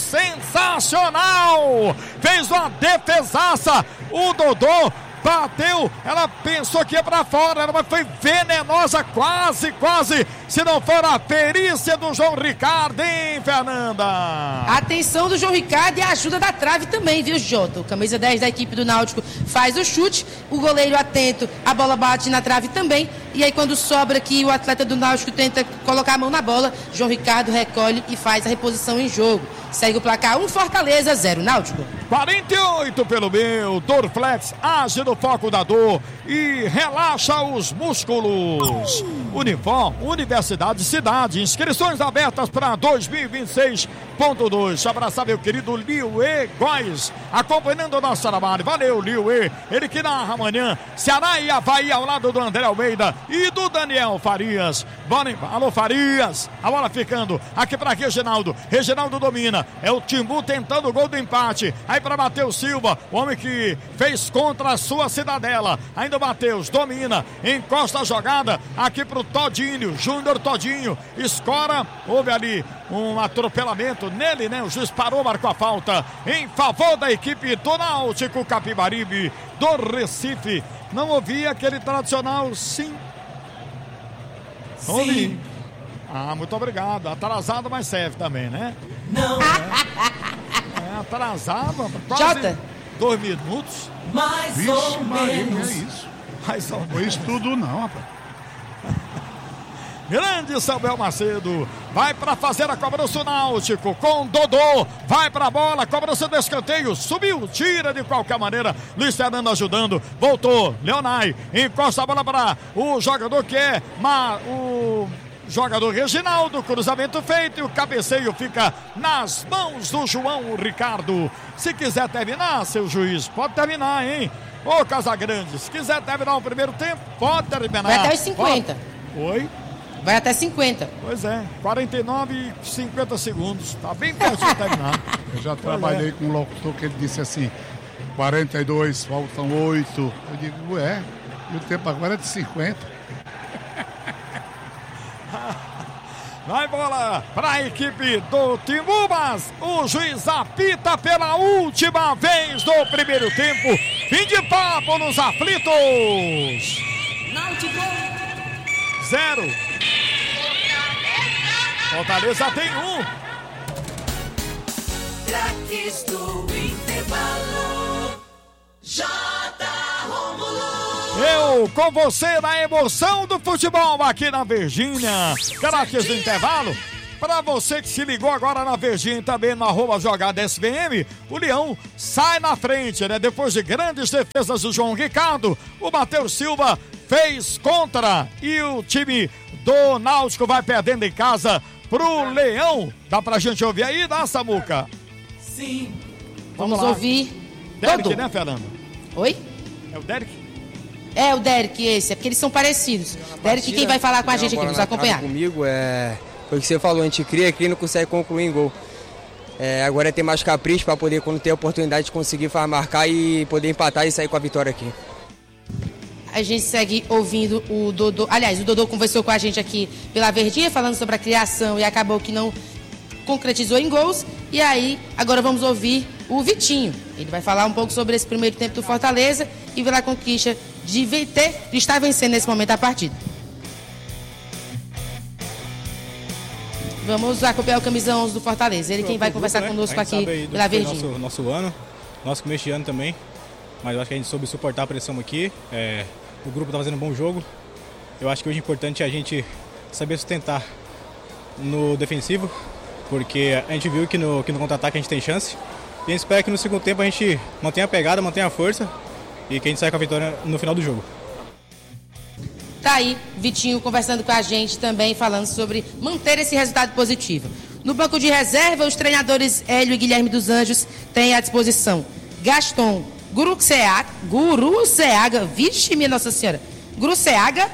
sensacional, fez uma defesaça, o Dodô bateu, ela pensou que ia pra fora, mas foi venenosa, quase, quase, se não for a perícia do João Ricardo, hein, Fernanda? A atenção do João Ricardo e a ajuda da trave também, viu, Jota? O camisa dez da equipe do Náutico faz o chute, o goleiro atento, a bola bate na trave também, e aí quando sobra aqui o atleta do Náutico tenta colocar a mão na bola, João Ricardo recolhe e faz a reposição em jogo. Segue o placar um Fortaleza, zero Náutico. quarenta e oito pelo meu, Dorflex, age no foco da dor e relaxa os músculos. Uniforme, Universidade Cidade, inscrições abertas para dois mil e vinte e seis ponto dois. Abraçar meu querido Liuê Góes, acompanhando o nosso trabalho. Valeu, Liuê, ele que narra amanhã Ceará e Avaí ao lado do André Almeida e do Daniel Farias. Alô, Farias, a bola ficando aqui para Reginaldo, Reginaldo domina, é o Timbu tentando o gol do empate, aí para Matheus Silva, o homem que fez contra a sua cidadela, ainda o Matheus domina, encosta a jogada aqui pro Todinho, Júnior Todinho, escora, houve ali um atropelamento nele, né? O juiz parou, marcou a falta em favor da equipe do Náutico Capibaribe do Recife. Não ouvi aquele tradicional sim. Sim. Ouvi. Ah, muito obrigado. Atrasado, mas serve também, né? Não. É, é atrasado, quase Jota. dois minutos. Mais Vixe, ou menos. É isso. Mais ou menos. Foi isso tudo não, rapaz. Grande Samuel Macedo. Vai para fazer a cobrança o Náutico com Dodô. Vai para a bola, cobrança do escanteio. Subiu, tira de qualquer maneira. Luiz Fernando ajudando. Voltou, Leonai. Encosta a bola para o jogador que é ma, o jogador Reginaldo. Cruzamento feito e o cabeceio fica nas mãos do João Ricardo. Se quiser terminar, seu juiz, pode terminar, hein? Ô Casagrande, se quiser terminar o primeiro tempo, pode terminar. Vai até os cinquenta. Pode. Oi? Vai até cinquenta. Pois é, quarenta e nove e cinquenta segundos. Tá bem perto de terminar. Eu já trabalhei é. com um locutor que ele disse assim, quarenta e dois, faltam oito. Eu digo, ué, e o tempo agora é de cinquenta. Vai bola para a equipe do Timbubas. O juiz apita pela última vez do primeiro tempo. Fim de papo nos aflitos. Náutico. Zero. Fortaleza tem um. Craques do intervalo. J. Rômulo. Eu com você na emoção do futebol aqui na Virgínia. Craques do intervalo. Para você que se ligou agora na Virgínia e também no arroba jogada S V M, o Leão sai na frente, né? Depois de grandes defesas do João Ricardo, o Matheus Silva fez contra e o time do Náutico vai perdendo em casa pro Leão. Dá pra gente ouvir aí, dá, Samuca? Sim. Vamos, Vamos ouvir. Derek, Dodô. né, Fernando? Oi? É o Derek? É o Derek esse, é porque eles são parecidos. Derek, quem vai falar com a gente aqui, nos acompanhar. Comigo é... Foi o que você falou, a gente cria aqui e não consegue concluir em gol. É, agora é ter mais capricho para poder, quando ter a oportunidade de conseguir marcar e poder empatar e sair com a vitória aqui. A gente segue ouvindo o Dodô. Aliás, o Dodô conversou com a gente aqui pela Verdinha, falando sobre a criação e acabou que não concretizou em gols. E aí, agora vamos ouvir o Vitinho. Ele vai falar um pouco sobre esse primeiro tempo do Fortaleza e pela conquista de, ter, de estar vencendo nesse momento a partida. Vamos acompanhar o camisão onze do Fortaleza. Ele quem vai conversar grupo, conosco né? aqui pela Verdinha. Nosso, nosso ano, nosso começo de ano também. Mas eu acho que a gente soube suportar a pressão aqui. É, o grupo está fazendo um bom jogo. Eu acho que hoje é importante a gente saber sustentar no defensivo, porque a gente viu que no, que no contra-ataque a gente tem chance. E a gente espera que no segundo tempo a gente mantenha a pegada, mantenha a força e que a gente saia com a vitória no final do jogo. Tá aí, Vitinho conversando com a gente também, falando sobre manter esse resultado positivo. No banco de reserva, os treinadores Hélio e Guilherme dos Anjos têm à disposição Gaston Guruceaga, Guruceaga, vixe minha Nossa Senhora, Guruceaga,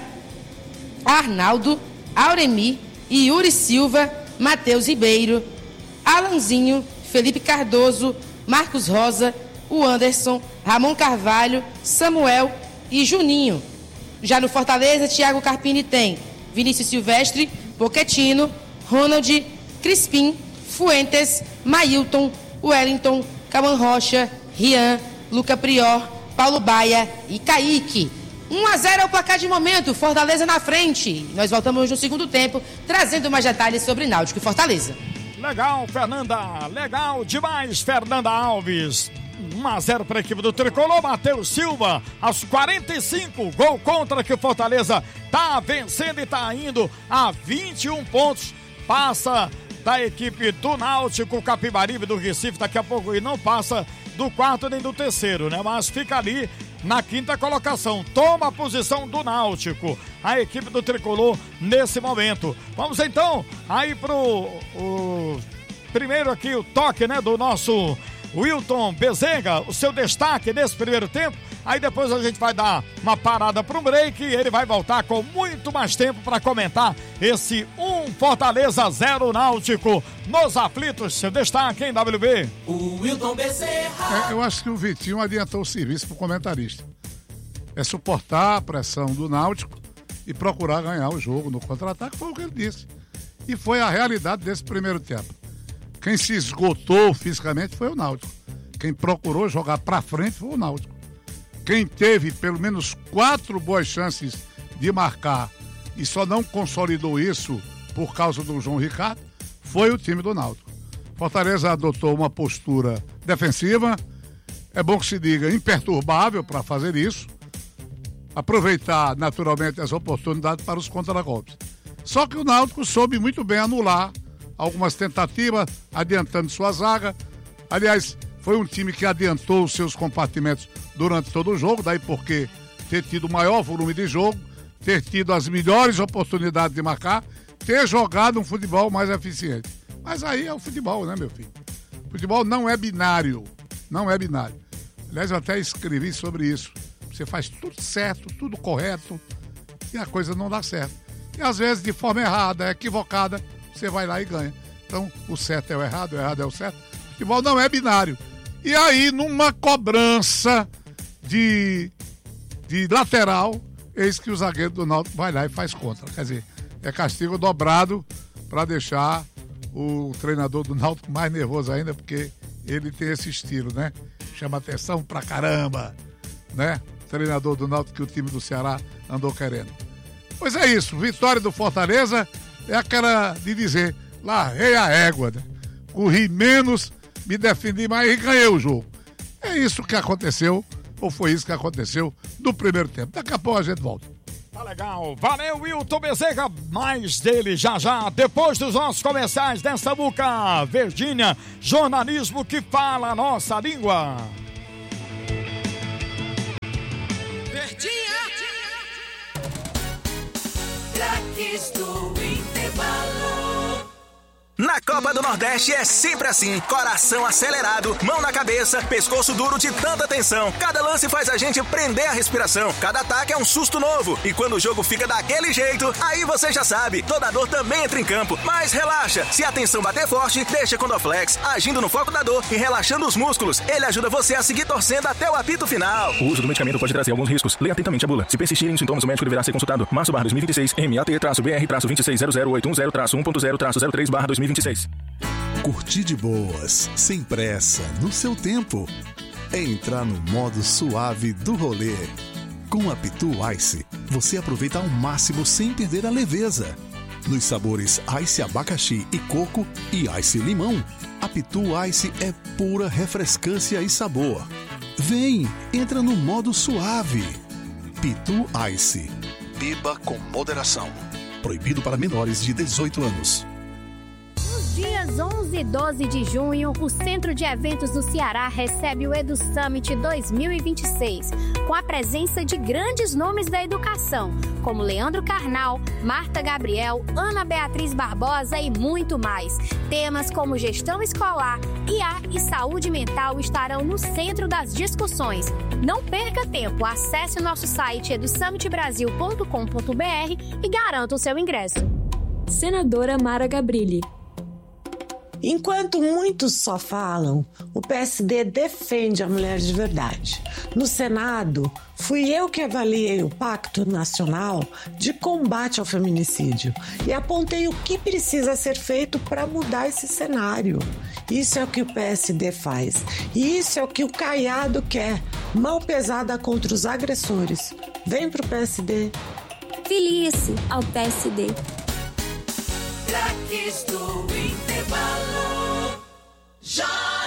Arnaldo, Auremi, Yuri Silva, Matheus Ribeiro, Alanzinho, Felipe Cardoso, Marcos Rosa, o Anderson, Ramon Carvalho, Samuel e Juninho. Já no Fortaleza, Thiago Carpini tem Vinícius Silvestre, Pochettino, Ronald, Crispim, Fuentes, Mailton, Wellington, Cauã Rocha, Rian, Luca Prior, Paulo Baia e Kaique. um a zero é o placar de momento, Fortaleza na frente. Nós voltamos no segundo tempo, trazendo mais detalhes sobre Náutico e Fortaleza. Legal, Fernanda, legal demais, Fernanda Alves. um a zero para a equipe do Tricolor. Matheus Silva, aos quarenta e cinco, gol contra, que o Fortaleza está vencendo e está indo a vinte e um pontos. Passa da equipe do Náutico, Capibaribe do Recife, daqui a pouco, e não passa do quarto nem do terceiro, né? Mas fica ali na quinta colocação. Toma a posição do Náutico, a equipe do Tricolor nesse momento. Vamos então aí pro o, primeiro aqui o toque, né, do nosso Wilton Bezerra, o seu destaque nesse primeiro tempo. Aí depois a gente vai dar uma parada para um break e ele vai voltar com muito mais tempo para comentar esse um Fortaleza zero Náutico nos aflitos. Seu destaque, hein, W B? O Wilton Bezerra. É, eu acho que o Vitinho adiantou o serviço pro comentarista. É suportar a pressão do Náutico e procurar ganhar o jogo no contra-ataque, foi o que ele disse. E foi a realidade desse primeiro tempo. Quem se esgotou fisicamente foi o Náutico. Quem procurou jogar pra frente foi o Náutico. Quem teve pelo menos quatro boas chances de marcar e só não consolidou isso por causa do João Ricardo foi o time do Náutico. Fortaleza adotou uma postura defensiva, é bom que se diga imperturbável para fazer isso, aproveitar naturalmente as oportunidades para os contra-golpes. Só que o Náutico soube muito bem anular algumas tentativas, adiantando sua zaga. Aliás, foi um time que adiantou os seus compartimentos durante todo o jogo, daí porque ter tido maior volume de jogo, ter tido as melhores oportunidades de marcar, ter jogado um futebol mais eficiente. Mas aí é o futebol, né, meu filho? Futebol não é binário, não é binário. Aliás, eu até escrevi sobre isso. Você faz tudo certo, tudo correto, e a coisa não dá certo. E às vezes, de forma errada, equivocada, você vai lá e ganha. Então, o certo é o errado, o errado é o certo. O futebol não é binário. E aí, numa cobrança de, de lateral, eis que o zagueiro do Náutico vai lá e faz contra. Quer dizer, é castigo dobrado para deixar o treinador do Náutico mais nervoso ainda, porque ele tem esse estilo, né? Chama atenção pra caramba, né? Treinador do Náutico que o time do Ceará andou querendo. Pois é isso, vitória do Fortaleza é aquela de dizer, larguei a égua, né? Corri menos, me defendi mais e ganhei o jogo. É isso que aconteceu, ou foi isso que aconteceu no primeiro tempo. Daqui a pouco a gente volta. Tá legal, valeu Wilton Bezerra, mais dele já já, depois dos nossos comerciais dessa boca Verdinha, jornalismo que fala a nossa língua. Verdinha! Craques do intervalo. Na Copa do Nordeste é sempre assim, coração acelerado, mão na cabeça, pescoço duro de tanta tensão. Cada lance faz a gente prender a respiração, cada ataque é um susto novo. E quando o jogo fica daquele jeito, aí você já sabe, toda dor também entra em campo. Mas relaxa, se a tensão bater forte, deixa com o Dorflex, agindo no foco da dor e relaxando os músculos. Ele ajuda você a seguir torcendo até o apito final. O uso do medicamento pode trazer alguns riscos. Leia atentamente a bula. Se persistirem os sintomas, o médico deverá ser consultado. Março barra dois mil e vinte e seis, M A T B R vinte e seis zero zero oito um zero um ponto zero zero três barra dois mil e vinte e seis. Curtir de boas, sem pressa, no seu tempo. Entrar no modo suave do rolê. Com a Pitu Ice, você aproveita ao máximo sem perder a leveza. Nos sabores Ice Abacaxi e Coco e Ice Limão, a Pitu Ice é pura refrescância e sabor. Vem, entra no modo suave. Pitu Ice. Beba com moderação. Proibido para menores de dezoito anos. Dias onze e doze de junho, o Centro de Eventos do Ceará recebe o Edu Summit dois mil e vinte e seis, com a presença de grandes nomes da educação, como Leandro Carnal, Marta Gabriel, Ana Beatriz Barbosa e muito mais. Temas como gestão escolar, I A e saúde mental estarão no centro das discussões. Não perca tempo, acesse o nosso site edu summit brasil ponto com ponto b r e garanta o seu ingresso. Senadora Mara Gabrilli. Enquanto muitos só falam, o P S D defende a mulher de verdade. No Senado, fui eu que avaliei o Pacto Nacional de Combate ao Feminicídio e apontei o que precisa ser feito para mudar esse cenário. Isso é o que o P S D faz. E isso é o que o Caiado quer. Mão pesada contra os agressores. Vem pro P S D. Filie-se ao P S D. Craques do intervalo. J.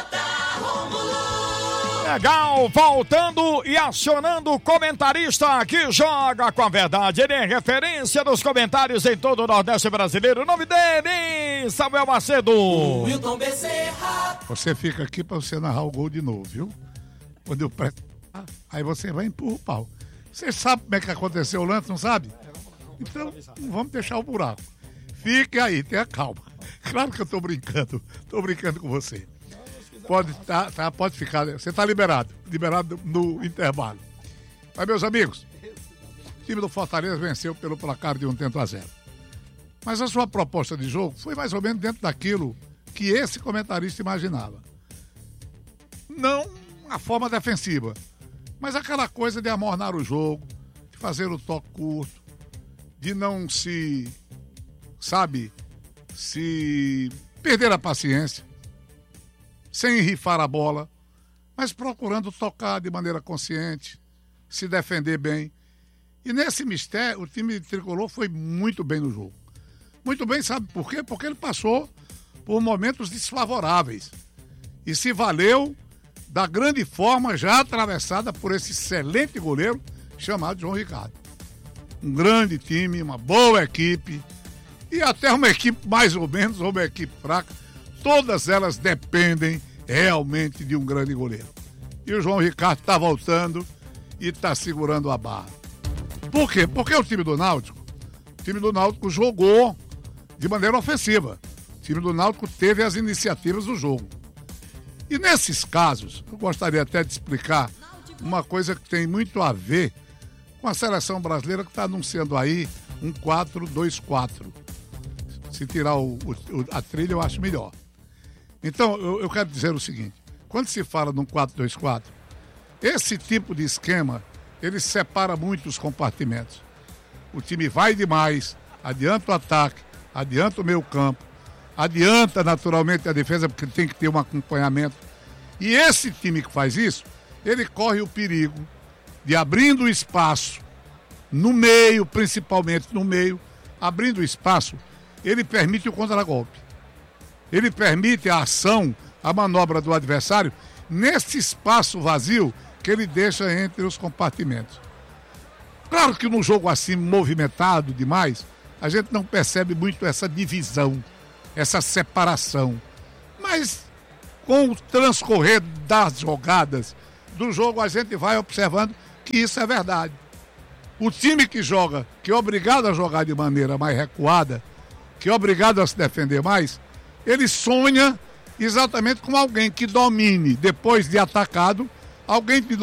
Rômulo. Legal, voltando e acionando o comentarista que joga com a verdade. Ele é referência dos comentários em todo o Nordeste brasileiro. O nome dele, Samuel Macedo. Wilton Bezerra. Você fica aqui para você narrar o gol de novo, viu? Quando eu presto, aí você vai e empurra o pau. Você sabe como é que aconteceu o lance, não sabe? Então, não vamos deixar o buraco. Fique aí, tenha calma. Claro que eu tô brincando, tô brincando com você. Pode, tá, tá, pode ficar, você tá liberado, liberado no intervalo. Mas, meus amigos, o time do Fortaleza venceu pelo placar de um tento a zero. Mas a sua proposta de jogo foi mais ou menos dentro daquilo que esse comentarista imaginava. Não a forma defensiva, mas aquela coisa de amornar o jogo, de fazer o toque curto, de não se... sabe, se perder a paciência, sem rifar a bola, mas procurando tocar de maneira consciente, se defender bem. E nesse mistério, o time tricolor foi muito bem no jogo. Muito bem, sabe por quê? Porque ele passou por momentos desfavoráveis e se valeu da grande forma já atravessada por esse excelente goleiro chamado João Ricardo. Um grande time, uma boa equipe. e até uma equipe mais ou menos, ou uma equipe fraca, todas elas dependem realmente de um grande goleiro. E o João Ricardo está voltando e está segurando a barra. Por quê? Porque o time do Náutico, o time do Náutico jogou de maneira ofensiva. O time do Náutico teve as iniciativas do jogo. E nesses casos, eu gostaria até de explicar uma coisa que tem muito a ver com a seleção brasileira que está anunciando aí um quatro dois quatro. Se tirar o, o, a trilha, eu acho melhor. Então, eu, eu quero dizer o seguinte. Quando se fala num quatro dois quatro, esse tipo de esquema, ele separa muito os compartimentos. O time vai demais, adianta o ataque, adianta o meio campo, adianta naturalmente a defesa, porque tem que ter um acompanhamento. E esse time que faz isso, ele corre o perigo de, abrindo espaço no meio, principalmente no meio, abrindo espaço, ele permite o contragolpe. Ele permite a ação, a manobra do adversário, nesse espaço vazio que ele deixa entre os compartimentos. Claro que num jogo assim movimentado demais, a gente não percebe muito essa divisão, essa separação. Mas com o transcorrer das jogadas do jogo, a gente vai observando que isso é verdade. O time que joga, que é obrigado a jogar de maneira mais recuada, que é obrigado a se defender mais, ele sonha exatamente com alguém que domine, depois de atacado, alguém que